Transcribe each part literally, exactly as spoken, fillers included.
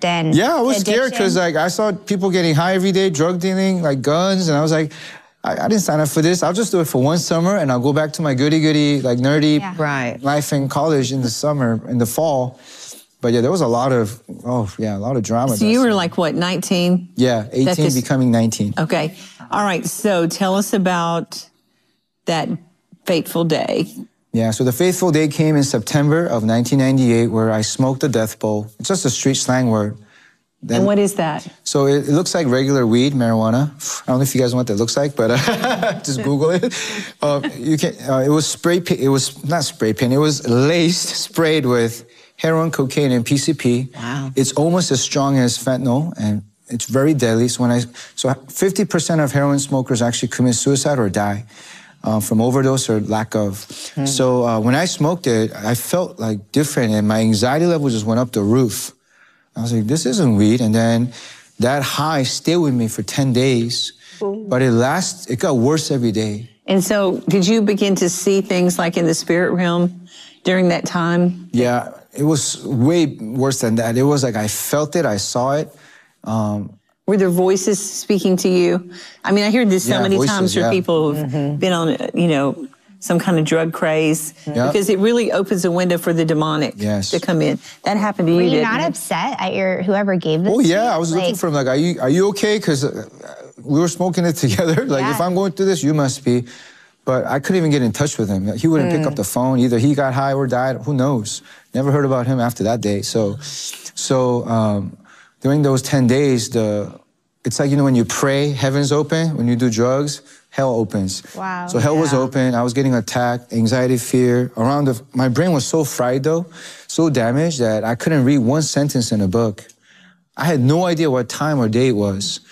jumped in. Yeah, I was scared because like I saw people getting high every day, drug dealing, like guns, and I was like, I, I didn't sign up for this. I'll just do it for one summer, and I'll go back to my goody-goody, like nerdy Yeah. Right. life in college in the summer, in the fall. But yeah, there was a lot of, oh yeah, a lot of drama. So you were like, what, nineteen? Yeah, eighteen, this- becoming nineteen. Okay. All right. So tell us about that fateful day. Yeah, so the fateful day came in September of nineteen ninety-eight where I smoked the death bowl. It's just a street slang word. Then, And what is that? So it, it looks like regular weed, marijuana. I don't know if you guys know what that looks like, but uh, just Google it. Uh, you can. Uh, it was spray. It was not spray paint. It was laced, sprayed with heroin, cocaine, and P C P. Wow. It's almost as strong as fentanyl, and it's very deadly. So when I, so fifty percent of heroin smokers actually commit suicide or die uh, from overdose or lack of. Hmm. So uh, when I smoked it, I felt like different, and my anxiety level just went up the roof. I was like, this isn't weed. And then that high stayed with me for ten days, Ooh. But it lasts, it got worse every day. And so did you begin to see things like in the spirit realm during that time? Yeah, it was way worse than that. It was like I felt it, I saw it. Um, Were there voices speaking to you? I mean, I hear this so yeah, many voices, times from yeah. people who've mm-hmm. been on, you know, some kind of drug craze, yeah. because it really opens a window for the demonic yes. to come in. That happened to you, Were you didn't not it? upset at your whoever gave this? Oh yeah, to you? I was like, looking for him. Like, are you are you okay? Because uh, we were smoking it together. Like, yeah. if I'm going through this, you must be. But I couldn't even get in touch with him. He wouldn't mm. pick up the phone. Either he got high or died. Who knows? Never heard about him after that day. So, so um, during those ten days, the it's like, you know, when you pray, heaven's open. When you do drugs, hell opens. Wow. So hell yeah. was open. I was getting attacked, anxiety, fear. Around the, my brain was so fried though, so damaged that I couldn't read one sentence in a book. I had no idea what time or day it was.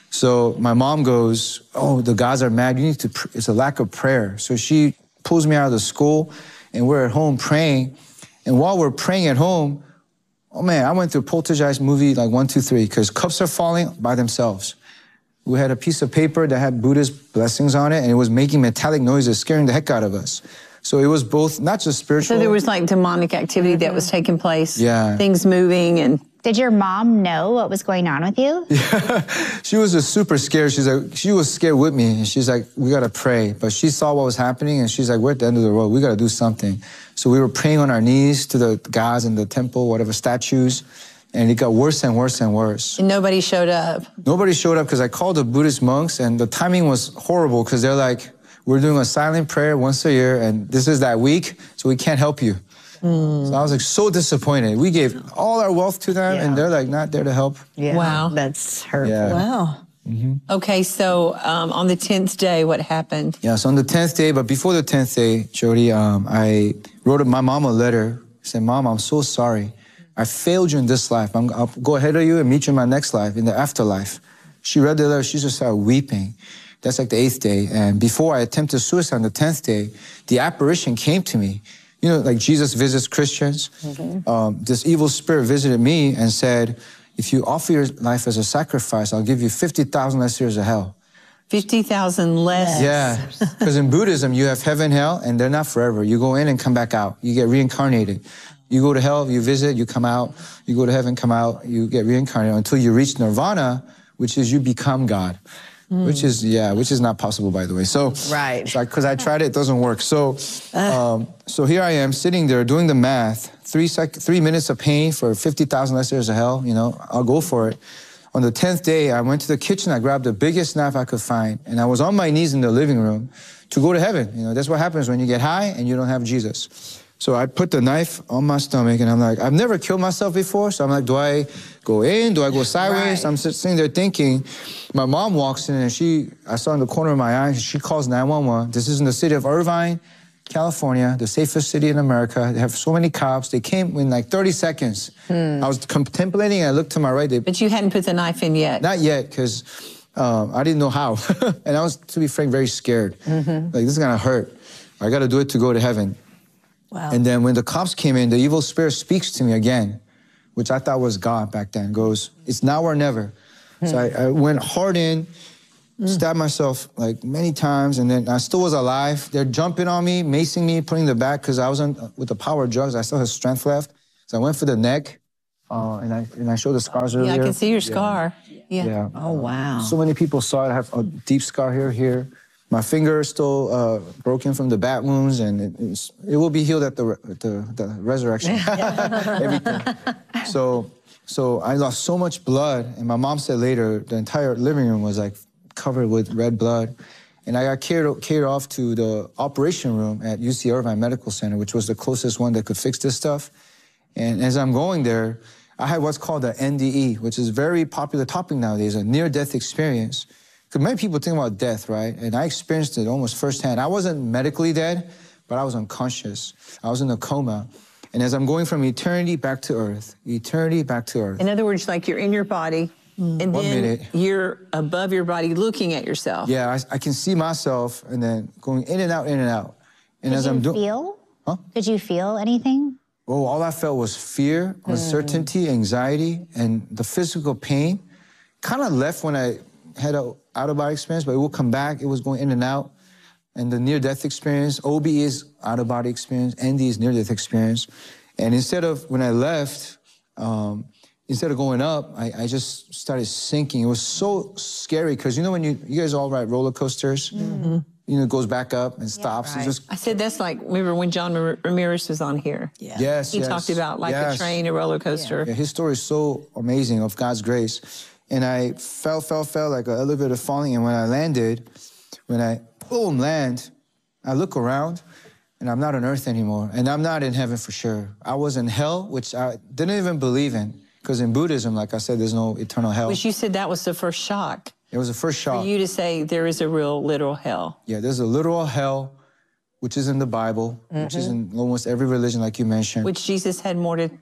So my mom goes, oh, the gods are mad. You need to, pr it's a lack of prayer. So she pulls me out of the school and we're at home praying. And while we're praying at home, oh man, I went through Poltergeist movie like one, two, three, because cups are falling by themselves. We had a piece of paper that had Buddha's blessings on it, and it was making metallic noises, scaring the heck out of us. So it was both, not just spiritual. So there was like demonic activity mm-hmm. that was taking place. Yeah. Things moving and... Did your mom know what was going on with you? Yeah, she was just super scared. She's like, she was scared with me, and she's like, we gotta pray. But she saw what was happening, and she's like, we're at the end of the road. We gotta do something. So we were praying on our knees to the gods in the temple, whatever statues, and it got worse and worse and worse. And nobody showed up. Nobody showed up because I called the Buddhist monks, and the timing was horrible because they're like, we're doing a silent prayer once a year, and this is that week, so we can't help you. Mm. So I was like so disappointed. We gave all our wealth to them, yeah. and they're like not there to help. Yeah. Wow. That's hurtful. Yeah. Wow. Mm-hmm. Okay, so um, on the tenth day, what happened? Yeah, so on the tenth day, but before the tenth day, Jody, um, I wrote my mom a letter. I said, Mom, I'm so sorry. I failed you in this life. I'm, I'll go ahead of you and meet you in my next life, in the afterlife. She read the letter. She just started weeping. That's like the eighth day. And before I attempted suicide on the tenth day, the apparition came to me. You know, like Jesus visits Christians. Mm-hmm. um, this evil spirit visited me and said, if you offer your life as a sacrifice, I'll give you fifty thousand less years of hell. fifty thousand less? Yeah, because in Buddhism, you have heaven, hell, and they're not forever. You go in and come back out. You get reincarnated. You go to hell, you visit, you come out. You go to heaven, come out, you get reincarnated until you reach nirvana, which is you become God. Mm. Which is, yeah, which is not possible, by the way. So, right. Because I tried it, it doesn't work. So, um, so here I am sitting there doing the math. Three sec three minutes of pain for fifty thousand less years of hell, you know, I'll go for it. On the tenth day, I went to the kitchen, I grabbed the biggest knife I could find, and I was on my knees in the living room to go to heaven. You know, that's what happens when you get high and you don't have Jesus. So I put the knife on my stomach, and I'm like, I've never killed myself before, so I'm like, do I go in? Do I go sideways? Right. I'm sitting there thinking. My mom walks in, and she, I saw in the corner of my eye, she calls nine one one. This is in the city of Irvine, California, the safest city in America. They have so many cops. They came in like thirty seconds. Hmm. I was contemplating, and I looked to my right. They, but you hadn't put the knife in yet? Not yet, because um, I didn't know how. And I was, to be frank, very scared. Mm-hmm. Like, this is gonna hurt. I gotta do it to go to heaven. Wow. And then when the cops came in, the evil spirit speaks to me again, which I thought was God back then, goes, it's now or never. Hmm. So I, I went hard in, mm. stabbed myself like many times, and then I still was alive. They're jumping on me, macing me, putting the back, because I was on, with the power of drugs, I still had strength left. So I went for the neck. Uh, and I and I showed the scars earlier. Yeah, I can see your Yeah. scar. Yeah. Yeah. Oh, wow. So many people saw it. I have a deep scar here, here. My finger is still uh, broken from the bat wounds, and it, it's, it will be healed at the at the, the resurrection. Everything. So, so I lost so much blood, and my mom said later the entire living room was like covered with red blood, and I got carried carried off to the operation room at U C Irvine Medical Center, which was the closest one that could fix this stuff. And as I'm going there, I had what's called a N D E, which is a very popular topic nowadays, a near-death experience. Because many people think about death, right? And I experienced it almost firsthand. I wasn't medically dead, but I was unconscious. I was in a coma. And as I'm going from eternity back to earth, eternity back to earth. In other words, like you're in your body, and One then minute. you're above your body looking at yourself. Yeah, I, I can see myself and then going in and out, in and out. And Did as you I'm doing, feel? Huh? Did you feel anything? oh, all I felt was fear, uncertainty, anxiety, and the physical pain. Kind of left when I had a out-of-body experience, but it will come back. It was going in and out. And the near-death experience, O B is out-of-body experience, N D is near-death experience. And instead of, when I left, um, instead of going up, I, I just started sinking. It was so scary, because you know when you, you guys all ride roller coasters? Mm-hmm. You know, it goes back up and stops. right. It just, I said that's like, remember when John Mar- Ramirez was on here? Yeah. yes, He yes, talked about like yes. a train, a roller coaster. Yeah, his story is so amazing of God's grace. And I fell, fell, fell like an elevator falling. And when I landed, when I, boom, land, I look around and I'm not on earth anymore. And I'm not in heaven for sure. I was in hell, which I didn't even believe in. Because in Buddhism, like I said, there's no eternal hell. But you said that was the first shock It was the first shock. for you to say there is a real literal hell. Yeah, there's a literal hell, which is in the Bible, mm-hmm. which is in almost every religion, like you mentioned. Which Jesus had more to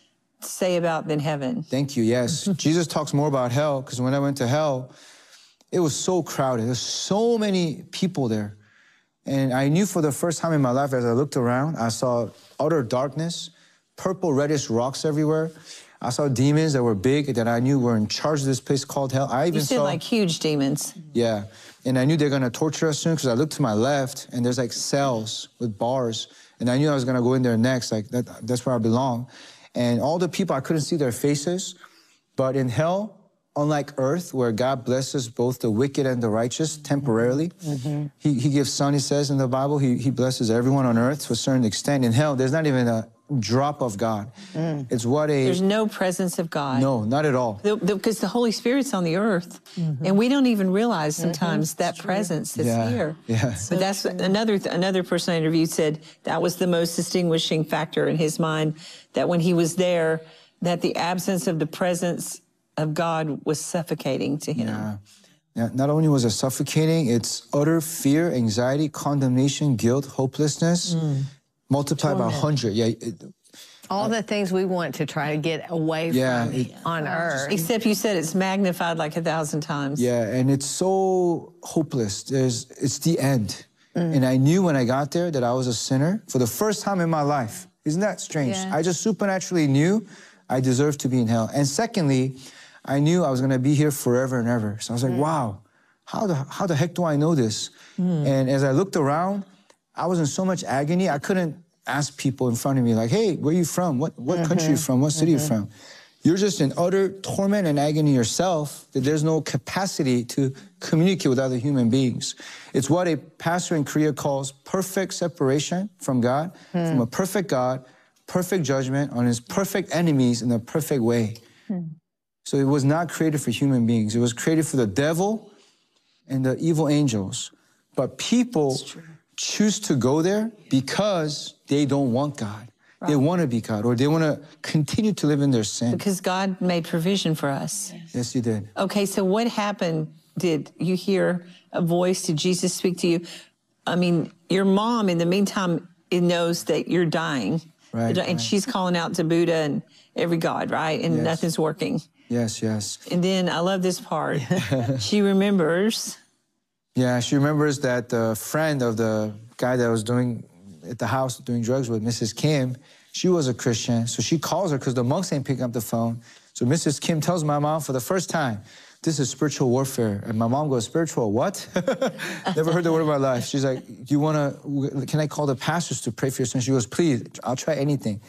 say about than heaven. Thank you, yes. Jesus talks more about hell, because when I went to hell, it was so crowded. There's so many people there. And I knew for the first time in my life, as I looked around, I saw utter darkness, purple, reddish rocks everywhere. I saw demons that were big, that I knew were in charge of this place called hell. I even You said saw, like huge demons. yeah. And I knew they're gonna torture us soon, because I looked to my left, and there's like cells with bars. And I knew I was gonna go in there next, like that, that's where I belong. And all the people, I couldn't see their faces. But in hell, unlike earth, where God blesses both the wicked and the righteous temporarily, mm-hmm. he, he gives sun, he says in the Bible, he, he blesses everyone on earth to a certain extent. In hell, there's not even a drop of God. Mm. It's what a... There's no presence of God. No, not at all. Because the, the, the Holy Spirit's on the earth, mm-hmm. and we don't even realize sometimes mm-hmm. that presence that's yeah. here. Yeah. But that's another another person I interviewed said that was the most distinguishing factor in his mind, that when he was there, that the absence of the presence of God was suffocating to him. Yeah. Yeah. Not only was it suffocating, it's utter fear, anxiety, condemnation, guilt, hopelessness, mm. multiplied by a hundred. Yeah. It, All the things we want to try to get away yeah, from it, on earth. Except you said it's magnified like a thousand times. Yeah, and it's so hopeless. There's, it's the end. Mm. And I knew when I got there that I was a sinner for the first time in my life. Isn't that strange? Yeah. I just supernaturally knew I deserved to be in hell. And secondly, I knew I was gonna be here forever and ever. So I was like, mm. wow, how the, how the heck do I know this? Mm. And as I looked around, I was in so much agony, I couldn't ask people in front of me like, hey, where are you from? What, what mm-hmm. country are you from? What city mm-hmm. are you from? You're just in utter torment and agony yourself, that there's no capacity to communicate with other human beings. It's what a pastor in Korea calls perfect separation from God, mm. from a perfect God, perfect judgment on his perfect enemies in a perfect way. Mm. So it was not created for human beings. It was created for the devil and the evil angels. But people choose to go there because they don't want God. Right. They want to be God, or they want to continue to live in their sin. Because God made provision for us. Yes, yes He did. Okay, so what happened? Did you hear a voice? Did Jesus speak to you? I mean, your mom, in the meantime, it knows that you're dying. Right, and right. she's calling out to Buddha and every god, right? And yes. nothing's working. Yes, yes. And then I love this part. She remembers. Yeah, she remembers that the friend of the guy that was doing at the house doing drugs with, Missus Kim, she was a Christian. So she calls her because the monks ain't picking up the phone. So Missus Kim tells my mom for the first time, this is spiritual warfare. And my mom goes, spiritual what? Never heard the word in my life. She's like, you want to, can I call the pastors to pray for your son? She goes, please, I'll try anything.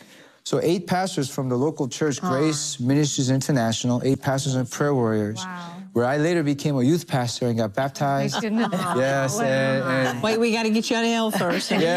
So eight pastors from the local church, Grace Ministries International, eight pastors and prayer warriors, Wow. where I later became a youth pastor and got baptized. Yes, and, and Wait, we got to get you out of hell first. yeah,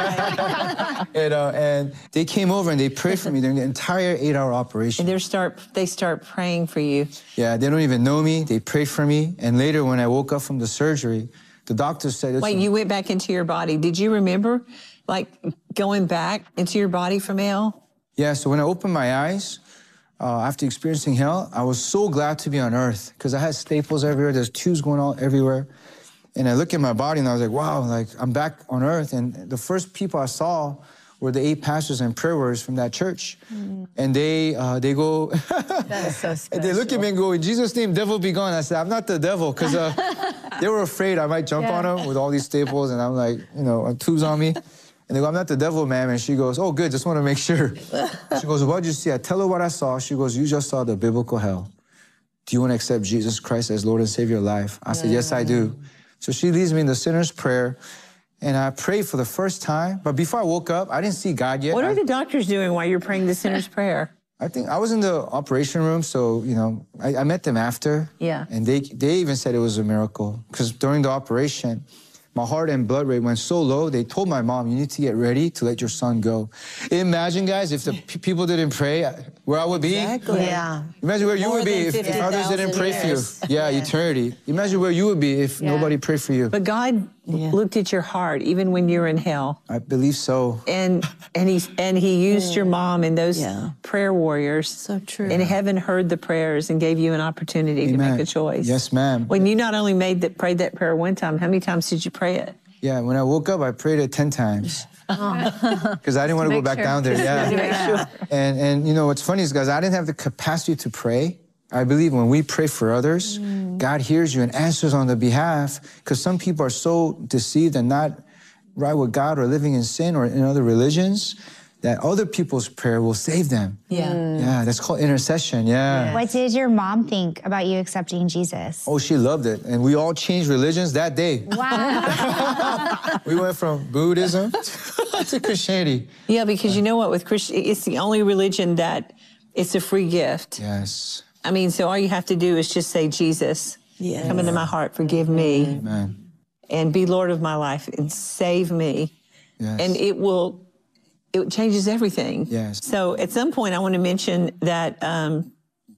yeah. and, uh, and they came over and they prayed for me during the entire eight-hour operation. And they start, they start praying for you. Yeah, they don't even know me. They prayed for me. And later, when I woke up from the surgery, the doctor said, Wait, you went back into your body. Did you remember, like, going back into your body from hell? Yeah, so when I opened my eyes, uh, after experiencing hell, I was so glad to be on earth because I had staples everywhere. There's tubes going on everywhere. And I look at my body and I was like, wow, like I'm back on earth. And the first people I saw were the eight pastors and prayer warriors from that church. Mm. And they uh, they go, That is so special. and they look at me and go, in Jesus' name, devil be gone. I said, I'm not the devil, because uh, they were afraid I might jump Yeah. on them with all these staples. And I'm like, you know, tubes on me. And they go, I'm not the devil, ma'am. And she goes, oh, good, just want to make sure. She goes, what did you see? I tell her what I saw. She goes, you just saw the biblical hell. Do you want to accept Jesus Christ as Lord and Savior of your life? I said, yes, I do. So she leads me in the sinner's prayer. And I prayed for the first time. But before I woke up, I didn't see God yet. What are I, the doctors doing while you're praying the sinner's prayer? I think I was in the operation room, so, you know, I, I met them after. Yeah. And they, they even said it was a miracle. Because during the operation, my heart and blood rate went so low, they told my mom, you need to get ready to let your son go. Imagine, guys, if the p- people didn't pray, where I would be. Exactly. Yeah. Imagine where you More would be than if, if others didn't pray for you. years. Yeah, eternity. Imagine where you would be if Yeah. nobody prayed for you. But God looked at your heart even when you're in hell. I believe so. And and he and he used your mom and those Yeah. prayer warriors. So true. And heaven heard the prayers and gave you an opportunity to Amen. make a choice. Yes, ma'am. When you not only made that prayed that prayer one time, how many times did you pray it? Yeah, when I woke up, I prayed it ten times. Because I didn't want to go make back sure. down there. Yeah. To make sure. And, and you know, what's funny is, guys, I didn't have the capacity to pray. I believe when we pray for others, God hears you and answers on the behalf, because some people are so deceived and not right with God or living in sin or in other religions that other people's prayer will save them. Yeah. Yeah, that's called intercession. Yeah. What did your mom think about you accepting Jesus? Oh, she loved it. And we all changed religions that day. Wow. We went from Buddhism to Christianity. Yeah, because you know what, with Christian, it's the only religion that it's a free gift. Yes. I mean, so all you have to do is just say, Jesus, Yes. come into my heart, forgive me, Amen. and be Lord of my life and save me. Yes. And it will, it changes everything. Yes. So at some point, I want to mention that um,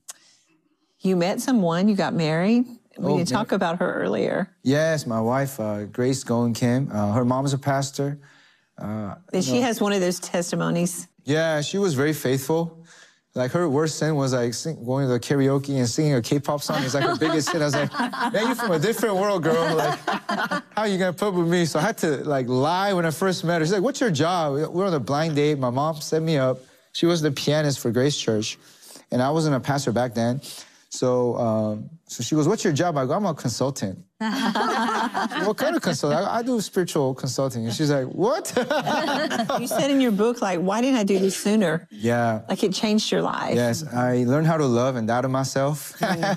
you met someone, you got married. We Oh, didn't talk about her earlier. Yes, my wife, uh, Grace Goen Kim. Uh, her mom's a pastor. Uh, And she has one of those testimonies. yeah, she was very faithful. Like, her worst sin was like sing, going to the karaoke and singing a K-pop song. It's like her biggest sin. I was like, man, you're from a different world, girl. Like, how are you gonna put up with me? So I had to like lie when I first met her. She's like, what's your job? We're on a blind date. My mom set me up. She was the pianist for Grace Church, and I wasn't a pastor back then. So, um, so she goes, what's your job? I go, I'm a consultant. What kind of consulting? I, I do spiritual consulting. And she's like, what? You said in your book, like, why didn't I do this sooner? Yeah. Like, it changed your life. Yes, I learned how to love and die to myself.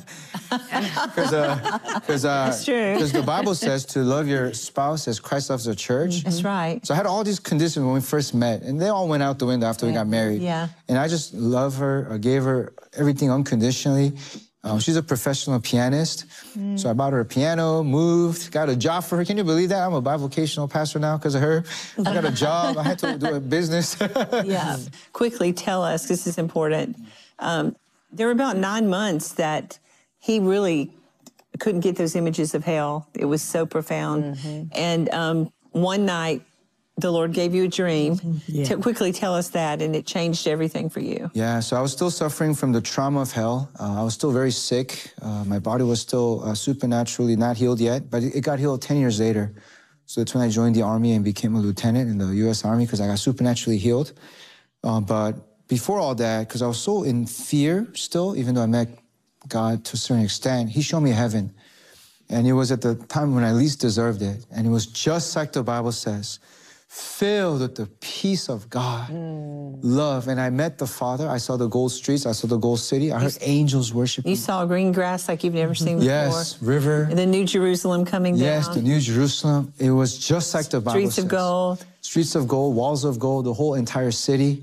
Because uh, cause, uh, That's true. Because the Bible says to love your spouse as Christ loves the church. That's right. So I had all these conditions when we first met, and they all went out the window after we got married. Yeah. And I just love her. I gave her everything unconditionally. Um, she's a professional pianist. So I bought her a piano, moved, got a job for her. Can you believe that? I'm a bivocational pastor now because of her. I got a job. I had to do a business. Yeah. Quickly tell us, this is important. Um, there were about nine months that he really couldn't get those images of hell. It was so profound. And um, one night, the Lord gave you a dream. To quickly tell us that, and it changed everything for you. Yeah, so I was still suffering from the trauma of hell. Uh, I was still very sick. Uh, my body was still uh, supernaturally not healed yet, but it, it got healed ten years later. So that's when I joined the Army and became a lieutenant in the U S Army because I got supernaturally healed. Uh, but before all that, because I was so in fear still, even though I met God to a certain extent, He showed me heaven. And it was at the time when I least deserved it. And it was just like the Bible says, filled with the peace of God, love. And I met the Father. I saw the gold streets. I saw the gold city. I heard angels worshiping. You saw green grass like you've never seen before. Yes, river. And the New Jerusalem coming Yes, down. the New Jerusalem. It was just like the Bible Streets says. of gold. Streets of gold, walls of gold, the whole entire city.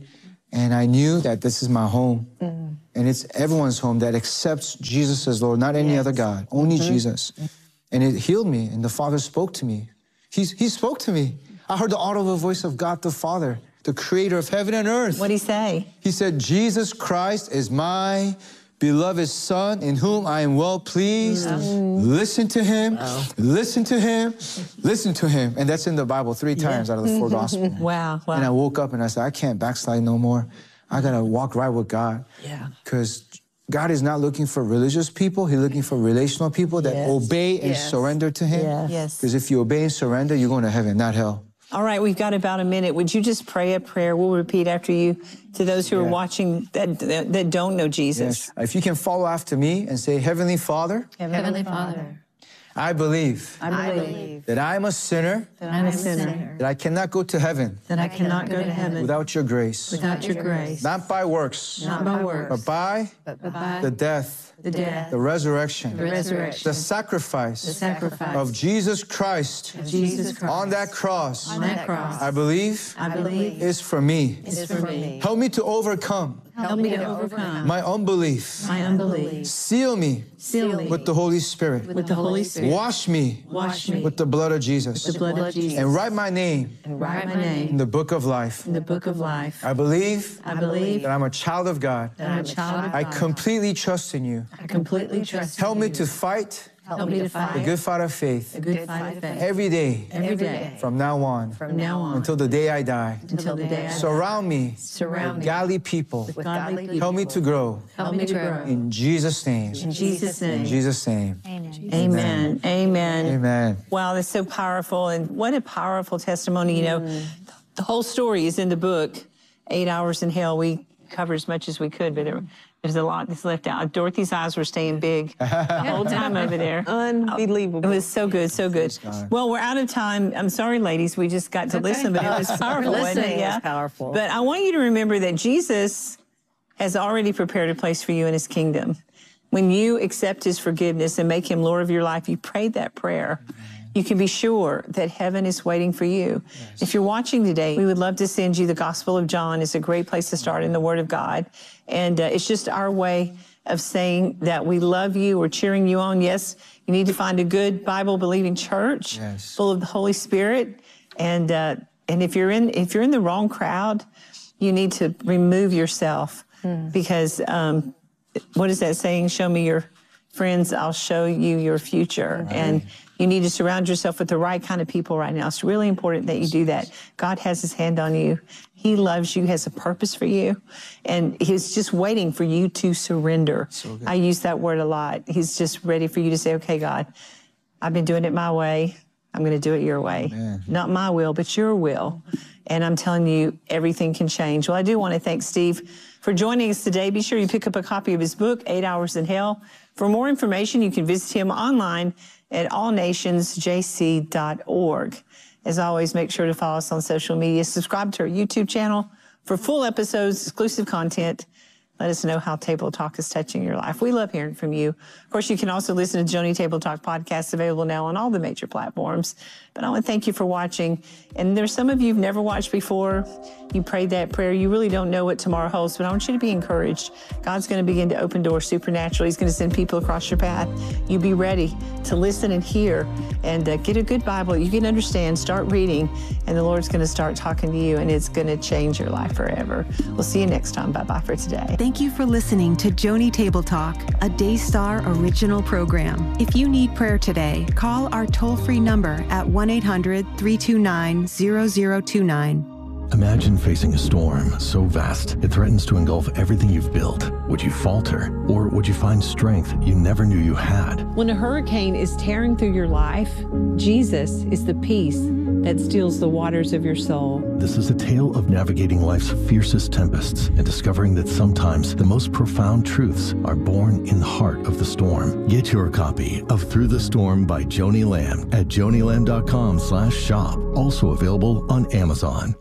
And I knew that this is my home. Mm. And it's everyone's home that accepts Jesus as Lord, not any yes. other God, only mm-hmm. Jesus. And it healed me, and the Father spoke to me. He's, he spoke to me. I heard the audible voice of God the Father, the creator of heaven and earth. What'd he say? He said, Jesus Christ is my beloved Son, in whom I am well pleased. Mm. Listen to him, wow. listen to him, listen to him. And that's in the Bible three times yeah. out of the four Gospels. Wow, wow. And I woke up and I said, I can't backslide no more. I gotta walk right with God. Yeah. Because God is not looking for religious people. He's looking for relational people that yes. obey and yes. surrender to him. Yes. Because if you obey and surrender, you're going to heaven, not hell. All right, we've got about a minute. Would you just pray a prayer? We'll repeat after you to those who yeah. are watching that, that that don't know Jesus. Yes. If you can follow after me and say, Heavenly Father. Heavenly Father. I believe, I believe that I am a sinner, that I'm a sinner, that I cannot go to heaven, that I cannot go to heaven without your grace, without your grace, not by works, not by works, but by, but by the death, the death, the resurrection, the resurrection, the sacrifice, the sacrifice of Jesus Christ, of Jesus Christ on that cross. On that cross, I believe, I believe is for me. Is for me. Help me to overcome. Help me to overcome my unbelief. My unbelief. Seal me. Seal me with the Holy Spirit. With the Holy Spirit. Wash me. Wash me with the blood of Jesus. With the blood of Jesus. And write my name. And write my name in the book of life. In the book of life. I believe. I believe that I'm a child of God. That I'm a child of God. I completely trust in you. I completely trust in you. Help me to fight. Help me to fight the good fight of faith. The good fight of faith. Every day. Every day. From now on. From now on. Until the day I die. Until the day I die. Surround me. Surround with me. godly people. With godly people. Help me to grow. Help me to grow. In Jesus' name. In Jesus' name. In Jesus' name. Amen. Amen. Amen. Amen. Wow, that's so powerful. And what a powerful testimony. You know, mm. the whole story is in the book, Eight Hours in Hell. We cover as much as we could, but there, there's a lot that's left out. Dorothy's eyes were staying big the whole time over there. Unbelievable. It was so good, so good. Well, we're out of time. I'm sorry, ladies. We just got to okay. listen, but it was powerful. Listening yeah. is powerful. But I want you to remember that Jesus has already prepared a place for you in his kingdom. When you accept his forgiveness and make him Lord of your life, you prayed that prayer. You can be sure that heaven is waiting for you. Yes. If you're watching today, we would love to send you the Gospel of John. It's a great place to start in the Word of God. And uh, it's just our way of saying that we love you. We're cheering you on. Yes, you need to find a good Bible-believing church yes. full of the Holy Spirit. And uh, and if you're in if you're in the wrong crowd, you need to remove yourself hmm. because um, what is that saying? Show me your friends, I'll show you your future. Right. And you need to surround yourself with the right kind of people right now. It's really important that you do that. God has his hand on you. He loves you, has a purpose for you. And he's just waiting for you to surrender. So I use that word a lot. He's just ready for you to say, okay, God, I've been doing it my way. I'm going to do it your way. Amen. Not my will, but your will. And I'm telling you, everything can change. Well, I do want to thank Steve for joining us today. Be sure you pick up a copy of his book, Eight Hours in Hell. For more information, you can visit him online at all nations j c dot org. As always, make sure to follow us on social media. Subscribe to our YouTube channel for full episodes, exclusive content. Let us know how Table Talk is touching your life. We love hearing from you. Of course, you can also listen to Joni Table Talk podcast, available now on all the major platforms. But I want to thank you for watching. And there's some of you who've never watched before. You prayed that prayer. You really don't know what tomorrow holds, but I want you to be encouraged. God's going to begin to open doors supernaturally. He's going to send people across your path. You be ready to listen and hear and uh, get a good Bible. You can understand, start reading, and the Lord's going to start talking to you, and it's going to change your life forever. We'll see you next time. Bye-bye for today. Thank you for listening to Joni Table Talk, a Daystar original program. If you need prayer today, call our toll-free number at one eight hundred, three two nine, zero zero two nine. Imagine facing a storm so vast it threatens to engulf everything you've built. Would you falter, or would you find strength you never knew you had? When a hurricane is tearing through your life, Jesus is the peace that stills the waters of your soul. This is a tale of navigating life's fiercest tempests and discovering that sometimes the most profound truths are born in the heart of the storm. Get your copy of Through the Storm by Joni Lamb at joni lamb dot com slash shop. Also available on Amazon.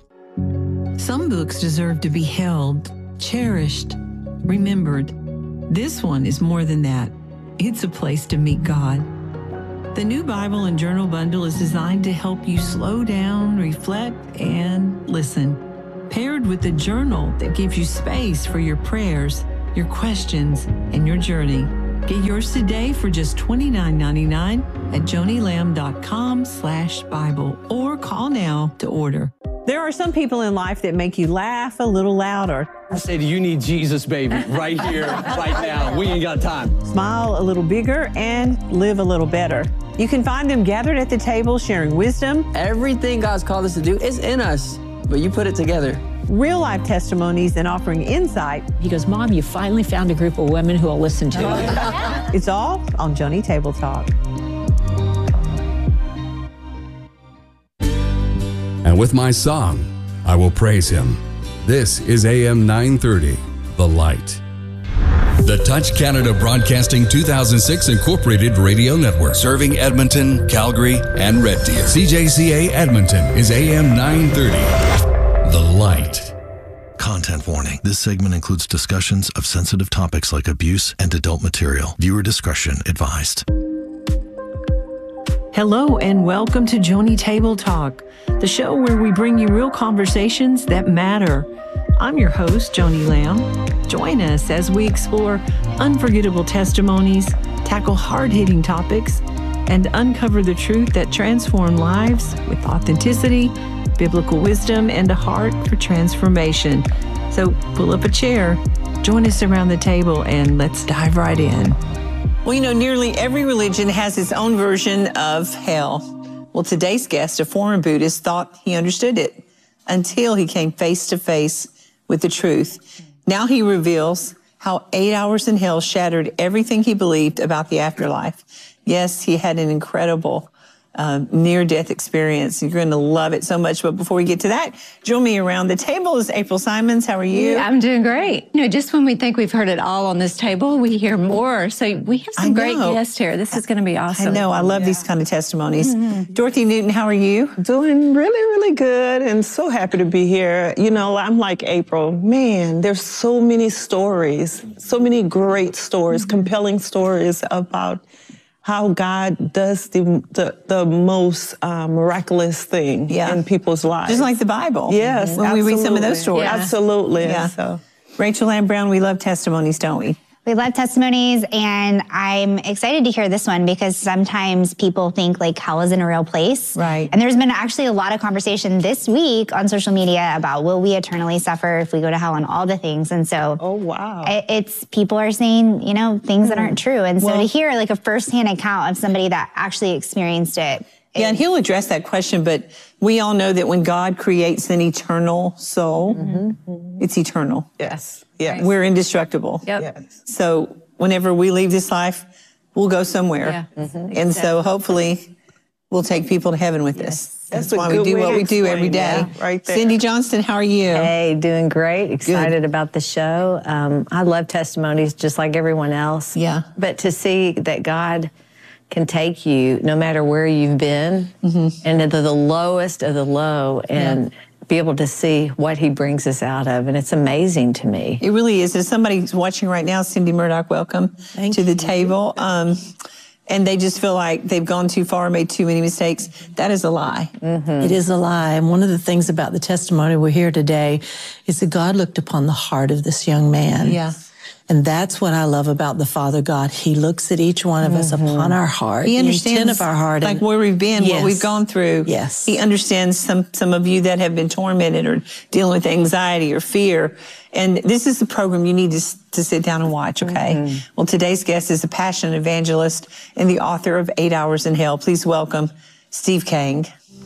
Some books deserve to be held, cherished, remembered. This one is more than that. It's a place to meet God. The new Bible and Journal Bundle is designed to help you slow down, reflect, and listen. paired with a journal that gives you space for your prayers, your questions, and your journey. Get yours today for just twenty-nine ninety-nine at jonilam.com slash Bible or call now to order. There are some people in life that make you laugh a little louder, I said, you need Jesus, baby, right here, right now. We ain't got time. smile a little bigger, and live a little better. You can find them gathered at the table sharing wisdom, Everything God's called us to do is in us, but you put it together. real life testimonies, and offering insight. He goes, Mom, you finally found a group of women who will listen to you. It's all on Joni Table Talk. And with my song, I will praise him. This is A M nine thirty, The Light. The Touch Canada Broadcasting two thousand six Incorporated Radio Network, serving Edmonton, Calgary, and Red Deer. C J C A Edmonton is A M nine thirty, The Light. Content warning. This segment includes discussions of sensitive topics like abuse and adult material. Viewer discretion advised. Hello and welcome to Joni Table Talk, the show where we bring you real conversations that matter. I'm your host, Joni Lamb. Join us as we explore unforgettable testimonies, tackle hard-hitting topics, and uncover the truth that transform lives with authenticity, biblical wisdom, and a heart for transformation. So pull up a chair, join us around the table, and let's dive right in. Well, you know, nearly every religion has its own version of hell. Well, today's guest, a former Buddhist, thought he understood it until he came face to face with the truth. Now he reveals how eight hours in hell shattered everything he believed about the afterlife. Yes, he had an incredible uh, near-death experience. You're going to love it so much. But before we get to that, join me around the table is April Simons. How are you? I'm doing great. You know, just when we think we've heard it all on this table, we hear more. So we have some great guests here. This is going to be awesome. I know. I love yeah. these kind of testimonies. Mm-hmm. Dorothy Newton, how are you? Doing really, really good and so happy to be here. You know, I'm like April. Man, there's so many stories, so many great stories, mm-hmm. compelling stories about how God does the the, the most uh, miraculous thing yeah. in people's lives. Just like the Bible. Yes, when absolutely. we read some of those stories. Yeah. Absolutely. Yeah. So. Rachel Ann Brown, we love testimonies, don't we? We love testimonies, and I'm excited to hear this one because sometimes people think like hell isn't a real place. Right. And there's been actually a lot of conversation this week on social media about will we eternally suffer if we go to hell and all the things. And so oh wow, it, it's people are saying, you know, things mm. that aren't true. And well, so to hear like a firsthand account of somebody that actually experienced it. Yeah, and he'll address that question, but we all know that when God creates an eternal soul, mm-hmm. it's eternal. Yes. Yes. We're indestructible. Yep. Yes. So whenever we leave this life, we'll go somewhere. Yeah. Mm-hmm. And exactly. so hopefully we'll take people to heaven with yes. us. That's, That's why we do what we do every day. Yeah, right there. Cindy Johnston, how are you? Hey, doing great. Excited Good. about the show. Um, I love testimonies just like everyone else. Yeah. But to see that God can take you no matter where you've been mm-hmm. and into the lowest of the low and yeah. be able to see what he brings us out of. And it's amazing to me. It really is. If somebody's watching right now, Cindy Murdoch, welcome Thank to you. the table. Um, and they just feel like they've gone too far, made too many mistakes. That is a lie. Mm-hmm. It is a lie. And one of the things about the testimony we're here today is that God looked upon the heart of this young man. Yeah. And that's what I love about the Father God. He looks at each one of us mm-hmm. upon our heart, he the understands intent of our heart. Like where we've been, yes. what we've gone through. Yes. He understands some, some of you that have been tormented or dealing with anxiety or fear. And this is the program you need to, to sit down and watch, okay? Mm-hmm. Well, today's guest is a passionate evangelist and the author of Eight Hours in Hell. Please welcome Steve Kang.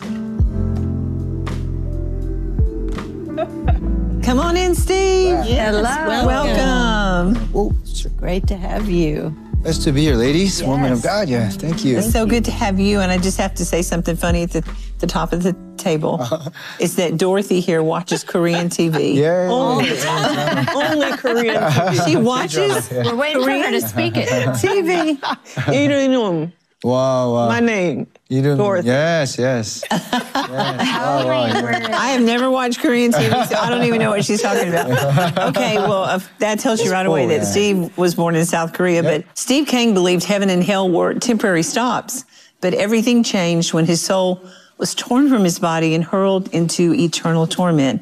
Come on in, Steve. Yes, Hello. Welcome. welcome. Oh, it's great to have you. Nice to be here, ladies. Yes. Woman of God, yeah. Thank you. It's so good to have you. And I just have to say something funny at the, the top of the table. Uh-huh. It's that Dorothy here watches Korean T V. Yeah. Only, only Korean T V. She watches We're waiting Korean for her to speak it. T V. Irinum. Wow, wow. My name. You don't. Dorothy. Yes, yes. yes. Wow, wow. I have never watched Korean T V, so I don't even know what she's talking about. Okay, well, uh, that tells you right away that Steve was born in South Korea, yep. but Steve Kang believed heaven and hell were temporary stops, but everything changed when his soul was torn from his body and hurled into eternal torment.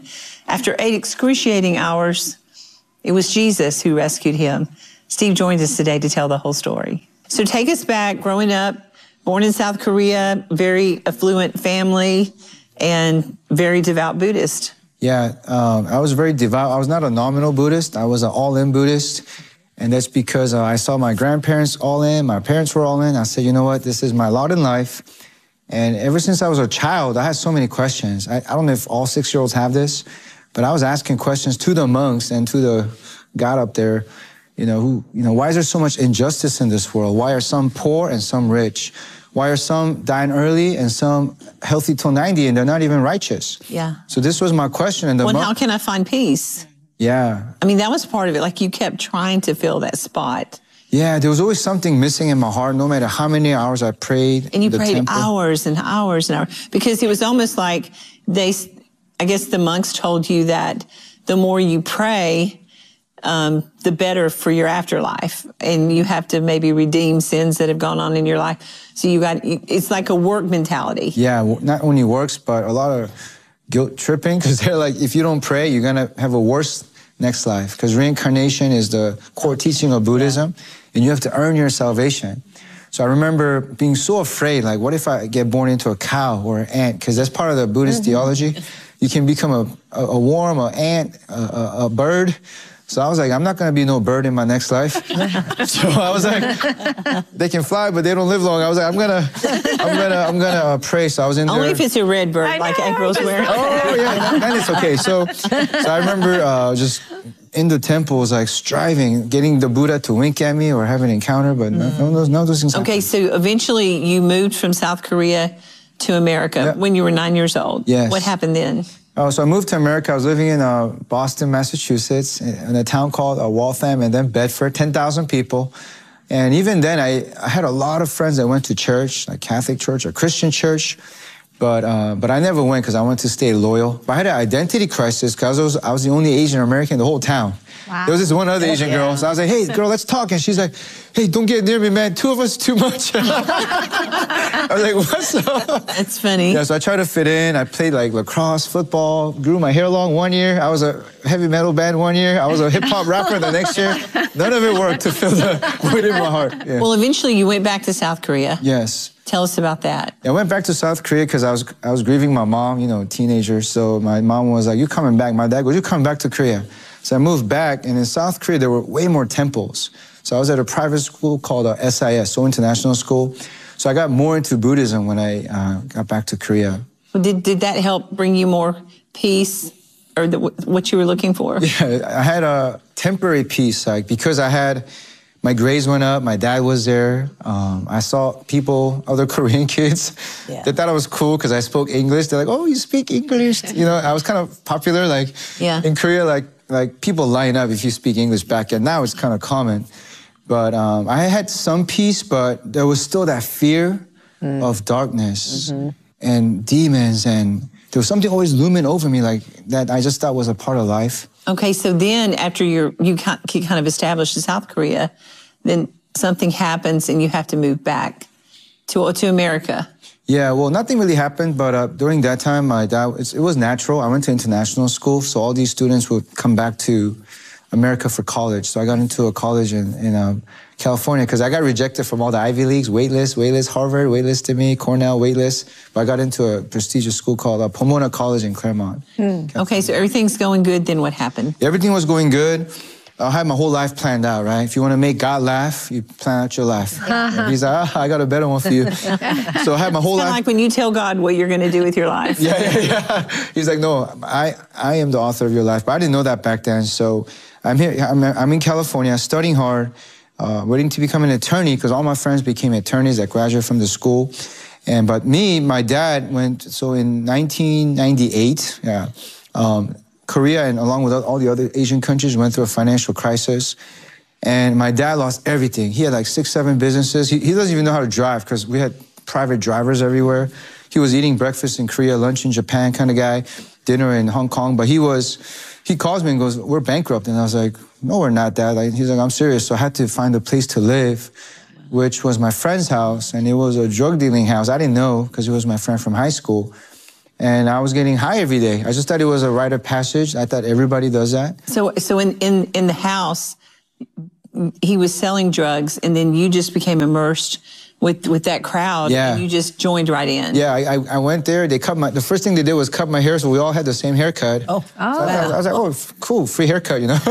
After eight excruciating hours, it was Jesus who rescued him. Steve joins us today to tell the whole story. So take us back, growing up, born in South Korea, very affluent family, and very devout Buddhist. Yeah, um, I was very devout. I was not a nominal Buddhist. I was an all-in Buddhist. And that's because uh, I saw my grandparents all in, my parents were all in. I said, you know what, this is my lot in life. And ever since I was a child, I had so many questions. I, I don't know if all six-year-olds have this, but I was asking questions to the monks and to the God up there, you know, who, you know, why is there so much injustice in this world? Why are some poor and some rich? Why are some dying early and some healthy till ninety and they're not even righteous? Yeah. So this was my question. And the well, monk, how can I find peace? Yeah. I mean, that was part of it. Like, you kept trying to fill that spot. Yeah, there was always something missing in my heart, no matter how many hours I prayed. And you in the prayed temple. hours and hours and hours. Because it was almost like they, I guess the monks told you that the more you pray, um, the better for your afterlife. And you have to maybe redeem sins that have gone on in your life. So you got, it's like a work mentality. Yeah, not only works, but a lot of guilt tripping, because they're like, if you don't pray, you're going to have a worse next life, because reincarnation is the core teaching of Buddhism, and you have to earn your salvation. So I remember being so afraid, like, what if I get born into a cow or an ant? Because that's part of the Buddhist mm-hmm. theology. You can become a, a, a worm, an ant, a, a, a bird. So I was like, I'm not going to be no bird in my next life. So I was like, they can fly, but they don't live long. I was like, I'm gonna, I'm gonna, I'm gonna uh, pray. So I was in there. Only if it's a red bird, like April's wearing. Oh yeah, then it's okay. So, so I remember uh, just in the temple, was like striving, getting the Buddha to wink at me or have an encounter, but none of those, none of those things. Okay, happened. So eventually you moved from South Korea to America yeah. when you were nine years old. Yes. What happened then? Oh, so I moved to America. I was living in uh, Boston, Massachusetts, in a town called uh, Waltham, and then Bedford, ten thousand people. And even then, I, I had a lot of friends that went to church, like Catholic church or Christian church, but uh, but I never went because I wanted to stay loyal. But I had an identity crisis because I was, I was the only Asian American in the whole town. Wow. There was this one other Asian yeah. girl. So I was like, hey, girl, let's talk. And she's like, hey, don't get near me, man. Two of us too much. I was like, what's up? That's funny. Yeah, so I tried to fit in. I played like lacrosse, football, grew my hair long one year. I was a heavy metal band one year. I was a hip hop rapper the next year. None of it worked to fill the void in my heart. Yeah. Well, eventually you went back to South Korea. Yes. Tell us about that. I went back to South Korea because I was I was grieving my mom, you know, teenager. So my mom was like, "You coming back?" My dad goes, "You coming back to Korea?" So I moved back, and in South Korea there were way more temples. So I was at a private school called uh, S I S, Seoul International School. So I got more into Buddhism when I uh, got back to Korea. Did did that help bring you more peace, or the, what you were looking for? Yeah, I had a temporary peace, like because I had. My grades went up, my dad was there. Um, I saw people, other Korean kids, yeah. they thought I was cool because I spoke English. They're like, oh, you speak English? You know, I was kind of popular. Like yeah. in Korea, like like people line up if you speak English back then. Now it's kind of common. But um, I had some peace, but there was still that fear mm. of darkness mm-hmm. and demons. And there was something always looming over me like that I just thought was a part of life. Okay, so then after you're, you kind of established in South Korea, then something happens and you have to move back to, to America. Yeah, well, nothing really happened, but uh, during that time, my dad, it's, it was natural. I went to international school, so all these students would come back to America for college. So I got into a college in, in um, California because I got rejected from all the Ivy Leagues, waitlist, waitlist, Harvard, waitlist to me, Cornell, waitlist. But I got into a prestigious school called uh, Pomona College in Claremont. Hmm. Okay, so everything's going good, then what happened? Everything was going good. I had my whole life planned out, right? If you want to make God laugh, you plan out your life. He's like, oh, I got a better one for you. So I had my whole it's life. Like when you tell God what you're going to do with your life. yeah, yeah, yeah. He's like, no, I, I am the author of your life. But I didn't know that back then. So I'm here, I'm, I'm in California, studying hard, uh, waiting to become an attorney because all my friends became attorneys that graduated from the school. And but me, my dad went, so in nineteen ninety-eight, yeah, um, Korea and along with all the other Asian countries went through a financial crisis. And my dad lost everything. He had like six, seven businesses. He, he doesn't even know how to drive because we had private drivers everywhere. He was eating breakfast in Korea, lunch in Japan kind of guy, dinner in Hong Kong. But he was, he calls me and goes, we're bankrupt. And I was like, no, we're not, Dad. Like, he's like, I'm serious. So I had to find a place to live, which was my friend's house. And it was a drug dealing house. I didn't know because it was my friend from high school. and I was getting high every day. I just thought it was a rite of passage. I thought everybody does that. So, so in, in, in the house, he was selling drugs, and then you just became immersed with, with that crowd, Yeah. and you just joined right in. Yeah, I, I, I went there. They cut my, the first thing they did was cut my hair, so we all had the same haircut. Oh, So I, thought- I was like, oh, f- cool, free haircut, you know?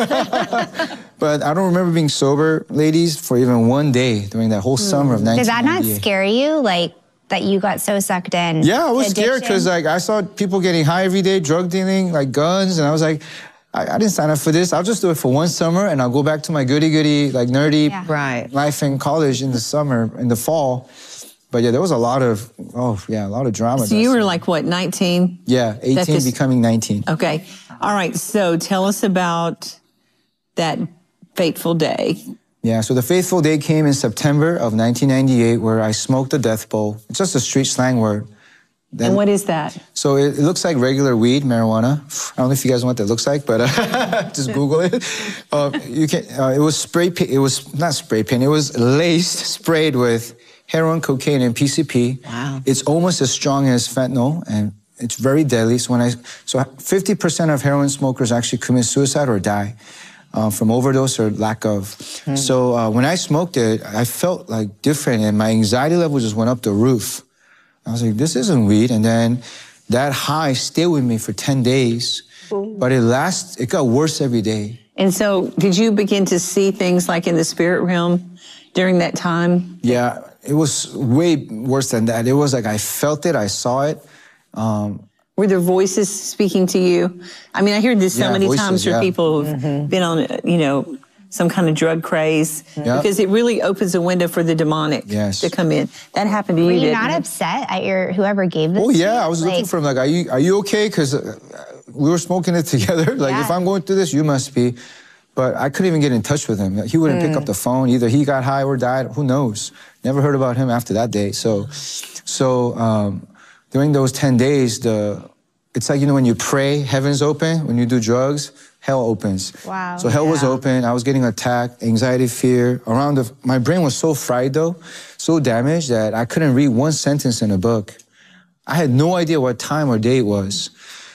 But I don't remember being sober, ladies, for even one day during that whole summer of nineteen Did that not ninety-eight. scare you? Like that you got so sucked in? Yeah, I was to scared because addiction? like I saw people getting high every day, drug dealing, like guns, and I was like, I, I didn't sign up for this. I'll just do it for one summer, and I'll go back to my goody goody, like nerdy right. life in college in the summer, in the fall. But yeah, there was a lot of oh yeah, a lot of drama. So you were like, what, nineteen? Yeah, That eighteen just- becoming nineteen. Okay. All right. So tell us about that fateful day. Yeah, so the faithful day came in September of nineteen ninety-eight, where I smoked the death bowl. It's just a street slang word. Then- And what is that? So it, it looks like regular weed, marijuana. I don't know if you guys know what that looks like, but uh, just Google it. Uh, you can. Uh, it was spray paint. It was not spray paint. It was laced, sprayed with heroin, cocaine, and P C P. Wow. It's almost as strong as fentanyl, and it's very deadly. So when I, so fifty percent of heroin smokers actually commit suicide or die. Uh, from overdose or lack of. Hmm. So uh, when I smoked it, I felt like different, and my anxiety level just went up the roof. I was like, this isn't weed. And then that high stayed with me for ten days, but it lasts, it got worse every day. And so did you begin to see things like in the spirit realm during that time? Yeah, it was way worse than that. It was like I felt it, I saw it. Um, Were there voices speaking to you? I mean, I hear this so Yeah, many voices, times from yeah. people who've been on, you know, some kind of drug craze, Yeah. because it really opens a window for the demonic Yes. to come in. That happened to Were you, you didn't not it? upset at your whoever gave this? oh to yeah, you? I was looking Like, for him like, are you, are you okay? Because uh, we were smoking it together. Like Yeah. if I'm going through this, you must be. But I couldn't even get in touch with him. He wouldn't pick up the phone. Either he got high or died. Who knows? Never heard about him after that day. So, so um, during those ten days, the it's like, you know, when you pray, heaven's open. When you do drugs, hell opens. Wow. So hell was open. I was getting attacked, anxiety, fear. Around the, my brain was so fried though, so damaged that I couldn't read one sentence in a book. I had no idea what time or day it was.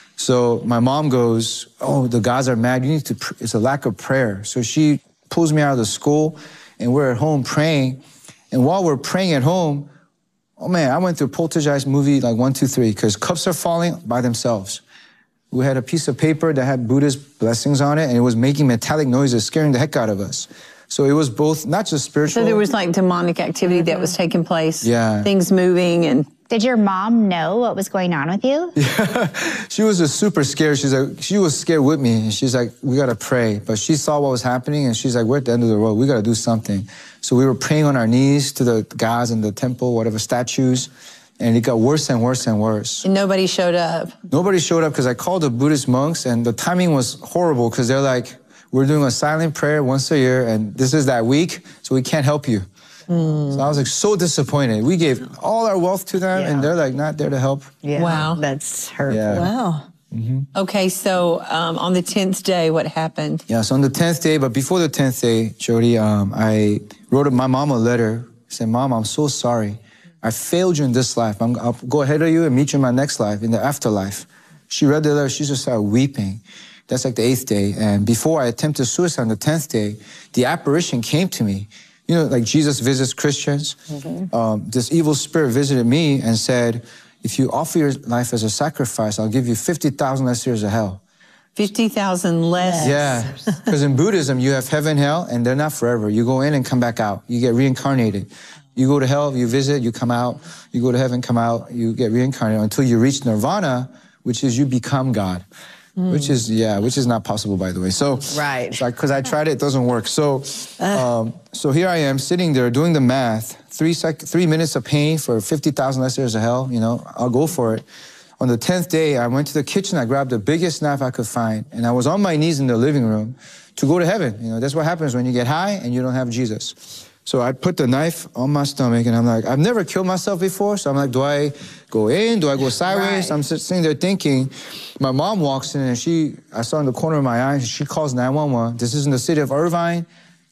So my mom goes, oh, the guys are mad. You need to, pr- it's a lack of prayer. So she pulls me out of the school, and we're at home praying. And while we're praying at home, oh man, I went through Poltergeist movie like one, two, three, because cups are falling by themselves. We had a piece of paper that had Buddhist blessings on it, and it was making metallic noises, scaring the heck out of us. So it was both, not just spiritual. So there was like demonic activity that was taking place. Yeah. Things moving and. Did your mom know what was going on with you? She was just super scared. She's like, she was scared with me. And she's like, we got to pray. But she saw what was happening, and she's like, we're at the end of the road. We got to do something. So we were praying on our knees to the gods in the temple, whatever statues. And it got worse and worse and worse. And nobody showed up. Nobody showed up because I called the Buddhist monks, and the timing was horrible because they're like, we're doing a silent prayer once a year, and this is that week, so we can't help you. Mm. So I was like so disappointed. We gave all our wealth to them, and they're like not there to help. Yeah. Wow. That's hurtful. Yeah. Wow. Okay, so um, on the tenth day, what happened? Yeah, so on the tenth day, but before the tenth day, Jody, um, I wrote my mom a letter. I said, Mom, I'm so sorry. I failed you in this life. I'm, I'll go ahead of you and meet you in my next life, in the afterlife. She read the letter. She just started weeping. That's like the eighth day. And before I attempted suicide on the tenth day, the apparition came to me. You know, like Jesus visits Christians. Mm-hmm. Um, this evil spirit visited me and said, if you offer your life as a sacrifice, I'll give you fifty thousand less years of hell. fifty thousand less. Yeah, because in Buddhism, you have heaven, hell, and they're not forever. You go in and come back out. You get reincarnated. You go to hell, you visit, you come out. You go to heaven, come out, you get reincarnated until you reach nirvana, which is you become God. Mm. Which is, yeah, which is not possible, by the way. So, right. Because I tried it, it doesn't work. So, um, so here I am sitting there doing the math. Three sec- three minutes of pain for fifty thousand less years of hell. You know, I'll go for it. On the tenth day, I went to the kitchen. I grabbed the biggest knife I could find, and I was on my knees in the living room to go to heaven. You know, that's what happens when you get high and you don't have Jesus. So I put the knife on my stomach, and I'm like, I've never killed myself before. So I'm like, do I go in? Do I go sideways? Right. I'm sitting there thinking. My mom walks in, and she, I saw in the corner of my eye, she calls nine one one. This is in the city of Irvine,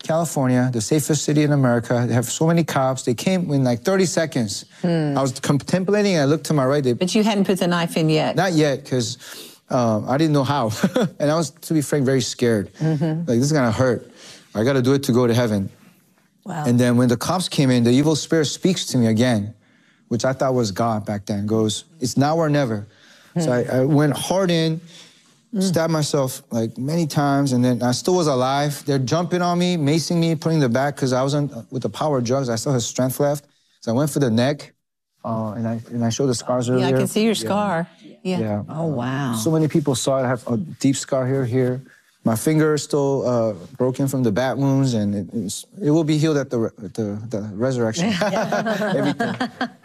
California, the safest city in America. They have so many cops. They came in like thirty seconds. Hmm. I was contemplating, and I looked to my right. They, But you hadn't put the knife in yet. Not yet, because um, I didn't know how. And I was, to be frank, very scared. Mm-hmm. Like, this is gonna hurt. I gotta do it to go to heaven. Wow. And then when the cops came in, the evil spirit speaks to me again, which I thought was God back then. Goes, it's now or never. Hmm. So I, I went hard in, stabbed myself like many times, and then I still was alive. They're jumping on me, macing me, putting the back, because I was on, with the power of drugs. I still had strength left. So I went for the neck, uh, and I and I showed the scars earlier. Yeah, I can see your Yeah. scar. Yeah. Yeah. Oh, wow. So many people saw it. I have a deep scar here, here. My finger is still uh, broken from the bat wounds, and it, it's, it will be healed at the at the, the resurrection. Everything.